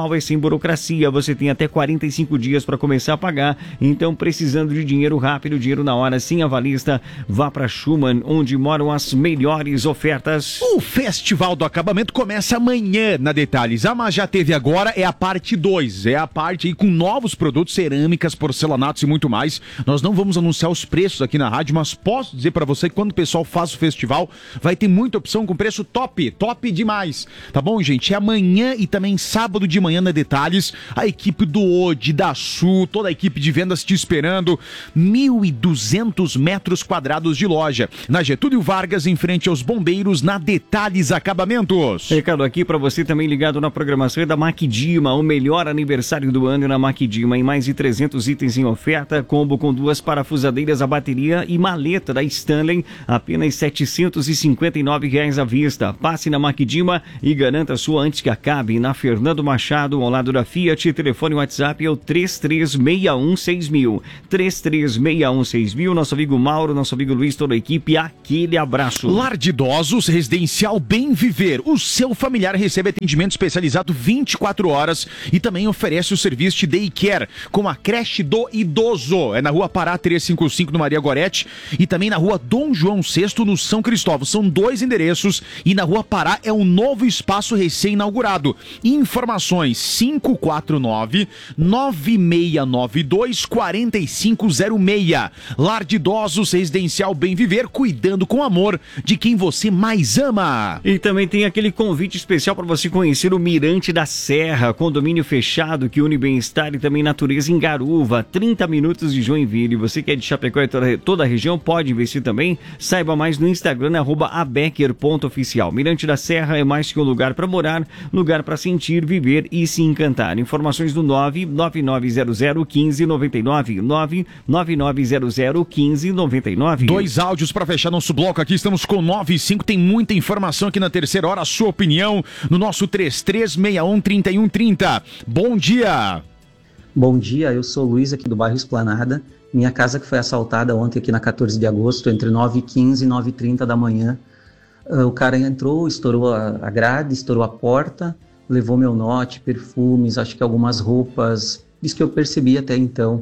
legal, é sem burocracia, você tem até quarenta e cinco dias para começar a pagar, então precisando de dinheiro rápido, dinheiro na hora, sem avalista, vá para Schumann, onde moram as melhores ofertas. O Festival do Acabamento começa amanhã na Detalhes. Ah, mas já teve agora, é a parte dois, é a parte aí com novos produtos, cerâmicas, porcelanatos e muito mais. Nós não vamos anunciar os preços aqui na rádio, mas posso dizer para você que quando o pessoal faz o festival, vai ter muita opção com preço top, top demais. Tá bom, gente? É amanhã e também sábado de manhã na Detalhes. A equipe do Ode, da Su, toda a equipe de vendas te esperando. mil e duzentos metros quadrados de loja. Na Getúlio Vargas, em frente aos bombeiros, na Detalhes Acabamentos. Recado aqui para você também ligado na programação da Maquidima, o melhor aniversário do ano na Maquidima. Em mais de trezentos itens em oferta, combo com duas parafusadeiras, a bateria e maleta da Stanley, apenas setecentos e cinquenta e nove reais à vista. Passe na Maquidima e garanta a sua antes que acabe. Na Fernando Machado, ao lado da Fiat, telefone WhatsApp é o três três seis um seis mil. três três seis um seis mil. Nosso amigo Mauro, nosso amigo Luiz, toda a equipe, aquele abraço. Lar de Idosos Residencial Bem Viver. O seu familiar recebe atendimento especializado vinte e quatro horas e também oferece o serviço de Day Care com a creche do idoso. É na Rua Pará trezentos e cinquenta e cinco no Maria Gorete e também na Rua Dom João sexto no São Cristóvão. São dois endereços e na Rua Pará é um novo espaço recém-inaugurado. Informações cinco quatro nove, nove seis nove dois, quatro cinco zero seis. Lar de Idosos Residencial Bem Viver, cuidando com amor de quem você mais ama. E também tem aquele convite especial para você conhecer o Mirante da Serra, condomínio fechado que une bem-estar e também natureza em Garuva, trinta minutos de Joinville. Você que é de Chapecó e toda, toda a região pode investir também. Saiba mais no Instagram, arroba abecker ponto oficial. Mirante da Serra é mais que um lugar para morar, lugar para sentir, viver e se encantar. Informações do nove nove nove zero zero um cinco nove nove, nove nove nove zero zero um cinco nove nove. Dois áudios para fechar nosso bloco aqui, estamos com nove e cinco, tem muita informação aqui na terceira hora, a sua opinião no nosso três três seis um, três um três zero. Bom dia! Bom dia, eu sou o Luiz aqui do bairro Esplanada. Minha casa que foi assaltada ontem aqui na quatorze de agosto, entre nove e quinze e nove e trinta da manhã. Uh, o cara entrou, estourou a, a grade, estourou a porta, levou meu note, perfumes, acho que algumas roupas, isso que eu percebi até então.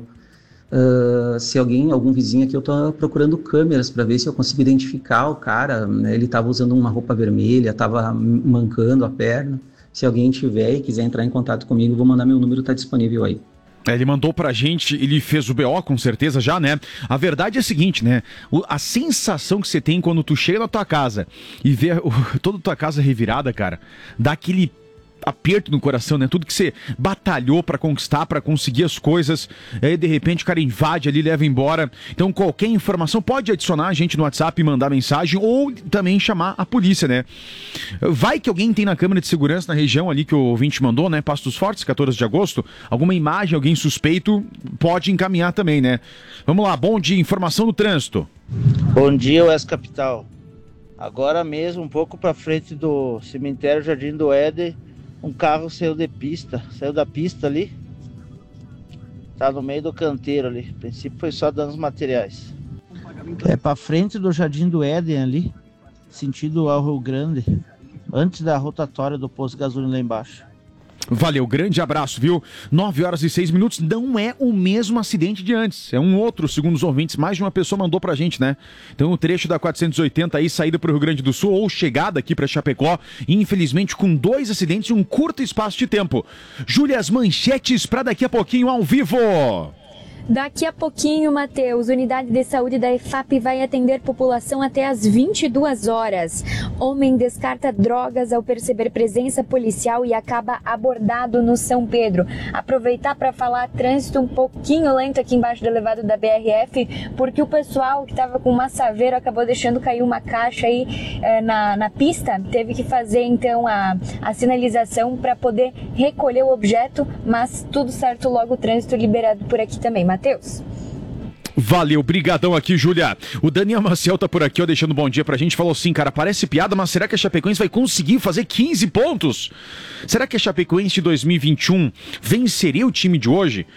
Uh, se alguém, algum vizinho aqui, eu tô procurando câmeras para ver se eu consigo identificar o cara, né? Ele estava usando uma roupa vermelha, estava mancando a perna. Se alguém tiver e quiser entrar em contato comigo, vou mandar meu número, tá disponível aí. É, ele mandou pra gente, ele fez o B O com certeza já, né? A verdade é a seguinte, né? O, a sensação que você tem quando tu chega na tua casa e vê o, toda a tua casa revirada, cara, dá aquele aperto no coração, né? Tudo que você batalhou pra conquistar, pra conseguir as coisas, aí de repente o cara invade ali, leva embora. Então qualquer informação pode adicionar a gente no WhatsApp e mandar mensagem ou também chamar a polícia, né? Vai que alguém tem na câmera de segurança na região ali que o ouvinte mandou, né? Pastos Fortes, quatorze de agosto, alguma imagem, alguém suspeito, pode encaminhar também, né? Vamos lá, bom dia, informação do trânsito. Bom dia, Oeste Capital. Agora mesmo, um pouco pra frente do cemitério Jardim do Éden, um carro saiu de pista, saiu da pista ali, tá no meio do canteiro ali, a princípio foi só danos materiais. É pra frente do Jardim do Éden ali, sentido ao Rio Grande, antes da rotatória do posto de gasolina lá embaixo. Valeu, grande abraço, viu? nove horas e seis minutos, não é o mesmo acidente de antes, é um outro, segundo os ouvintes, mais de uma pessoa mandou pra gente, né? Então o trecho da quatrocentos e oitenta aí, saída pro Rio Grande do Sul, ou chegada aqui pra Chapecó, infelizmente com dois acidentes em um curto espaço de tempo. Júlia, as manchetes pra daqui a pouquinho ao vivo. Daqui a pouquinho, Matheus, Unidade de Saúde da E F A P vai atender população até às vinte e duas horas. Homem descarta drogas ao perceber presença policial e acaba abordado no São Pedro. Aproveitar para falar trânsito um pouquinho lento aqui embaixo do elevado da B R F, porque o pessoal que estava com uma saveiro acabou deixando cair uma caixa aí eh, na, na pista. Teve que fazer então a, a sinalização para poder recolher o objeto, mas tudo certo, logo o trânsito liberado por aqui também. Matheus. Valeu, brigadão aqui, Júlia. O Daniel Maciel tá por aqui, ó, deixando um bom dia pra gente. Falou assim, cara, parece piada, mas será que a Chapecoense vai conseguir fazer quinze pontos? Será que a Chapecoense de dois mil e vinte e um venceria o time de hoje?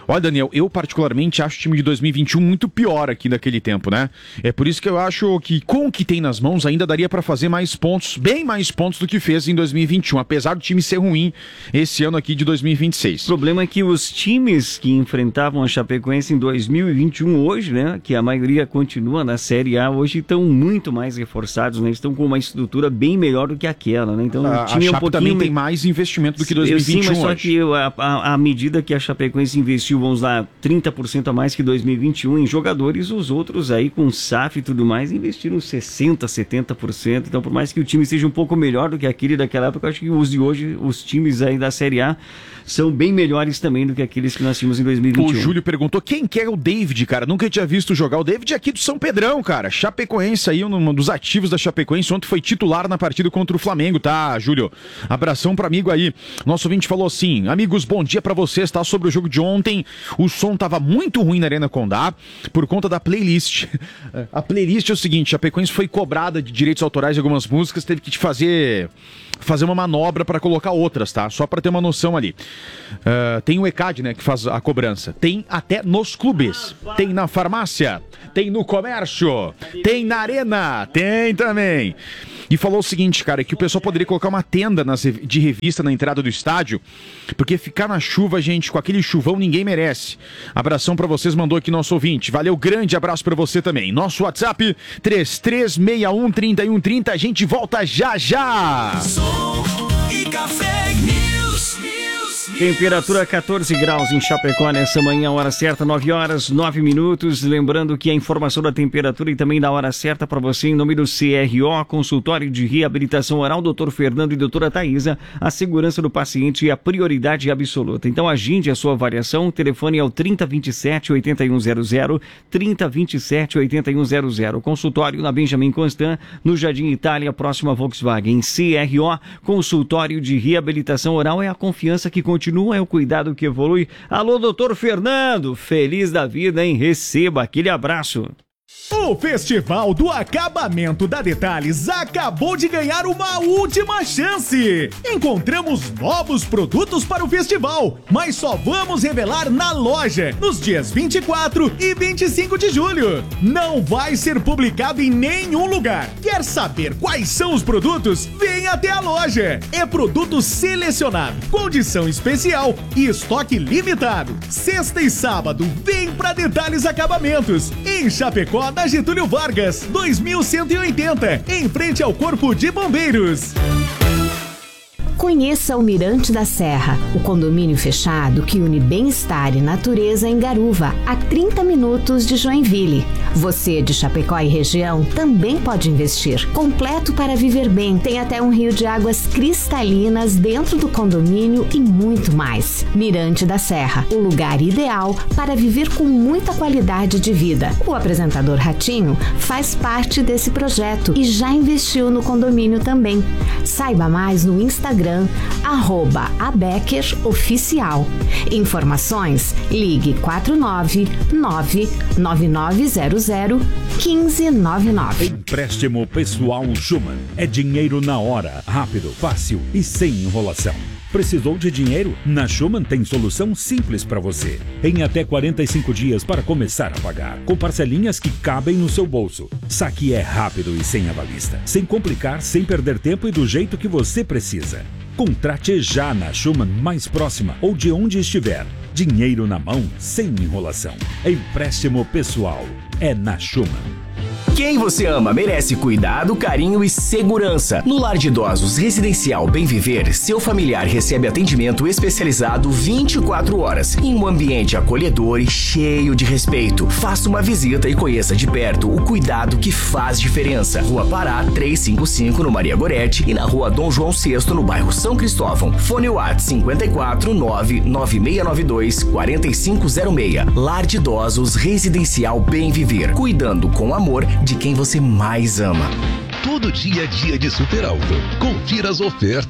Olha, Daniel, eu particularmente acho o time de dois mil e vinte e um muito pior aqui daquele tempo, né? É por isso que eu acho que com o que tem nas mãos ainda daria pra fazer mais pontos, bem mais pontos do que fez em dois mil e vinte e um, apesar do time ser ruim esse ano aqui de dois mil e vinte e seis. O problema é que os times que enfrentavam a Chapecoense em dois mil e vinte e um hoje, né, que a maioria continua na Série A, hoje estão muito mais reforçados, né? Estão com uma estrutura bem melhor do que aquela, né? Então a, o time a é um Chape pouquinho também tem mais investimento do que dois mil e vinte e um. Sim, mas só hoje. que a, a, a medida que a Chapecoense investiu, vamos lá, trinta por cento a mais que dois mil e vinte e um em jogadores, os outros aí com S A F e tudo mais investiram sessenta por cento, setenta por cento. Então, por mais que o time seja um pouco melhor do que aquele daquela época, eu acho que os de hoje, os times aí da Série A, são bem melhores também do que aqueles que nós tínhamos em dois mil e vinte e um. O Júlio perguntou quem que é o David, cara. Nunca tinha visto jogar. O David é aqui do São Pedrão, cara. Chapecoense aí, um dos ativos da Chapecoense. Ontem foi titular na partida contra o Flamengo, tá, Júlio? Abração pro amigo aí. Nosso ouvinte falou assim: amigos, bom dia pra vocês, tá? Sobre o jogo de ontem, o som tava muito ruim na Arena Condá por conta da playlist. A playlist é o seguinte: a Chapecoense foi cobrada de direitos autorais de algumas músicas, teve que te fazer fazer uma manobra para colocar outras, tá? Só para ter uma noção ali. Uh, tem o E C A D, né, que faz a cobrança. Tem até nos clubes. Tem na farmácia. Tem no comércio. Tem na arena. Tem também. E falou o seguinte, cara, que o pessoal poderia colocar uma tenda nas, de revista na entrada do estádio, porque ficar na chuva, gente, com aquele chuvão, ninguém merece. Abração pra vocês, mandou aqui nosso ouvinte. Valeu, grande abraço pra você também. Nosso WhatsApp, três três seis um, três um três zero. A gente volta já, já! Som e Café News. Temperatura quatorze graus em Chapecó nessa manhã, hora certa, nove horas, nove minutos. Lembrando que a informação da temperatura e também da hora certa para você em nome do C R O, Consultório de Reabilitação Oral, doutor Fernando e doutora Thaisa. A segurança do paciente é a prioridade absoluta. Então agende a sua avaliação. O telefone é o trinta, vinte e sete, oitenta e um zero zero, trinta, vinte e sete, oitenta e um zero zero. Consultório na Benjamin Constant, no Jardim Itália, próximo a Volkswagen. C R O, Consultório de Reabilitação Oral, é a confiança que continua. Continua, é o cuidado que evolui. Alô, doutor Fernando, feliz da vida, hein? Receba aquele abraço. O Festival do Acabamento da Detalhes acabou de ganhar uma última chance. Encontramos novos produtos para o festival, mas só vamos revelar na loja nos dias vinte e quatro e vinte e cinco de julho. Não vai ser publicado em nenhum lugar. Quer saber quais são os produtos? Vem até a loja. É produto selecionado, condição especial e estoque limitado. Sexta e sábado, vem pra Detalhes Acabamentos, em Chapecó, na Getúlio Vargas, dois mil cento e oitenta, em frente ao Corpo de Bombeiros. Conheça o Mirante da Serra, o condomínio fechado que une bem-estar e natureza em Garuva, a trinta minutos de Joinville. Você de Chapecó e região também pode investir. Completo para viver bem, tem até um rio de águas cristalinas dentro do condomínio e muito mais. Mirante da Serra, o lugar ideal para viver com muita qualidade de vida. O apresentador Ratinho faz parte desse projeto e já investiu no condomínio também. Saiba mais no Instagram, arroba Abecker Oficial. Informações, ligue quatro nove nove nove nove zero zero um cinco nove nove. Empréstimo pessoal Schumann. É dinheiro na hora, rápido, fácil e sem enrolação. Precisou de dinheiro? Na Schumann tem solução simples para você. Em até quarenta e cinco dias para começar a pagar, com parcelinhas que cabem no seu bolso. Saque é rápido e sem avalista, sem complicar, sem perder tempo e do jeito que você precisa. Contrate já na Schumann mais próxima ou de onde estiver. Dinheiro na mão, sem enrolação. Empréstimo pessoal. É na Schumann. Quem você ama merece cuidado, carinho e segurança. No Lar de Idosos Residencial Bem Viver, seu familiar recebe atendimento especializado vinte e quatro horas, em um ambiente acolhedor e cheio de respeito. Faça uma visita e conheça de perto o cuidado que faz diferença. Rua Pará, trezentos e cinquenta e cinco, no Maria Goretti, e na Rua Dom João sexto, no bairro São Cristóvão. Fone WhatsApp cinco quatro nove nove seis nove dois quatro cinco zero seis. Lar de Idosos Residencial Bem Viver, cuidando com amor de quem você mais ama. Todo dia é dia de super alta. Confira as ofertas.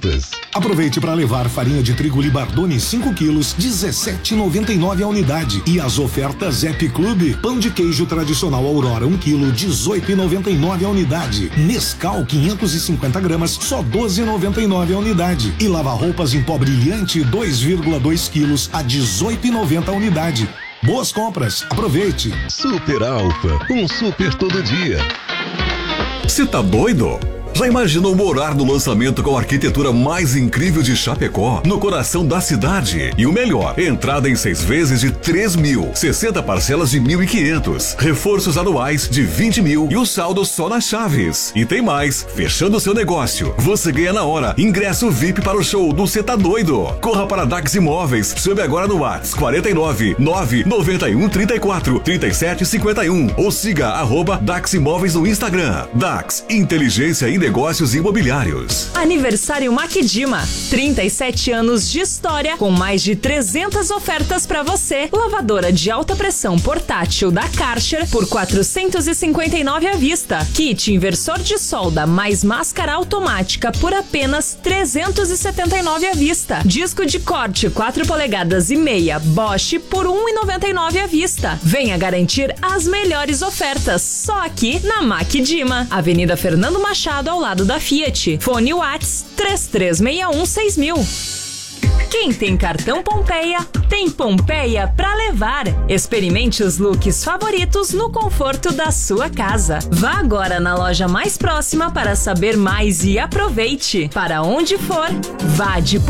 Aproveite para levar farinha de trigo Libardone cinco quilos, dezessete reais e noventa e nove centavos a unidade. E as ofertas Zep Clube, pão de queijo tradicional Aurora um quilo, dezoito reais e noventa e nove centavos a unidade. Nescau quinhentos e cinquenta gramas, só doze reais e noventa e nove centavos a unidade. E lava-roupas em pó brilhante dois vírgula dois quilos a dezoito reais e noventa centavos a unidade. Boas compras, aproveite. Super Alfa, um super todo dia. Você tá doido? Já imaginou morar no lançamento com a arquitetura mais incrível de Chapecó, no coração da cidade? E o melhor, entrada em seis vezes de três mil, sessenta parcelas de mil e quinhentos, reforços anuais de vinte mil e o saldo só nas chaves. E tem mais, fechando seu negócio, você ganha na hora ingresso V I P para o show do Cê Tá Doido. Corra para Dax Imóveis, chame agora no WhatsApp quarenta e nove, nove noventa e um, trinta e quatro, trinta e sete, cinquenta e um ou siga arroba Dax Imóveis no Instagram. Dax, inteligência e negócios imobiliários. Aniversário Maquidima, trinta e sete anos de história com mais de trezentas ofertas para você. Lavadora de alta pressão portátil da Karcher por quatrocentos e cinquenta e nove reais à vista. Kit inversor de solda mais máscara automática por apenas trezentos e setenta e nove reais à vista. Disco de corte quatro polegadas e meia Bosch por um real e noventa e nove centavos à vista. Venha garantir as melhores ofertas só aqui na Maquidima, Avenida Fernando Machado, ao lado da Fiat. Fone Whats três três seis um seis mil. Quem tem cartão Pompeia, tem Pompeia pra levar. Experimente os looks favoritos no conforto da sua casa. Vá agora na loja mais próxima para saber mais e aproveite. Para onde for, vá de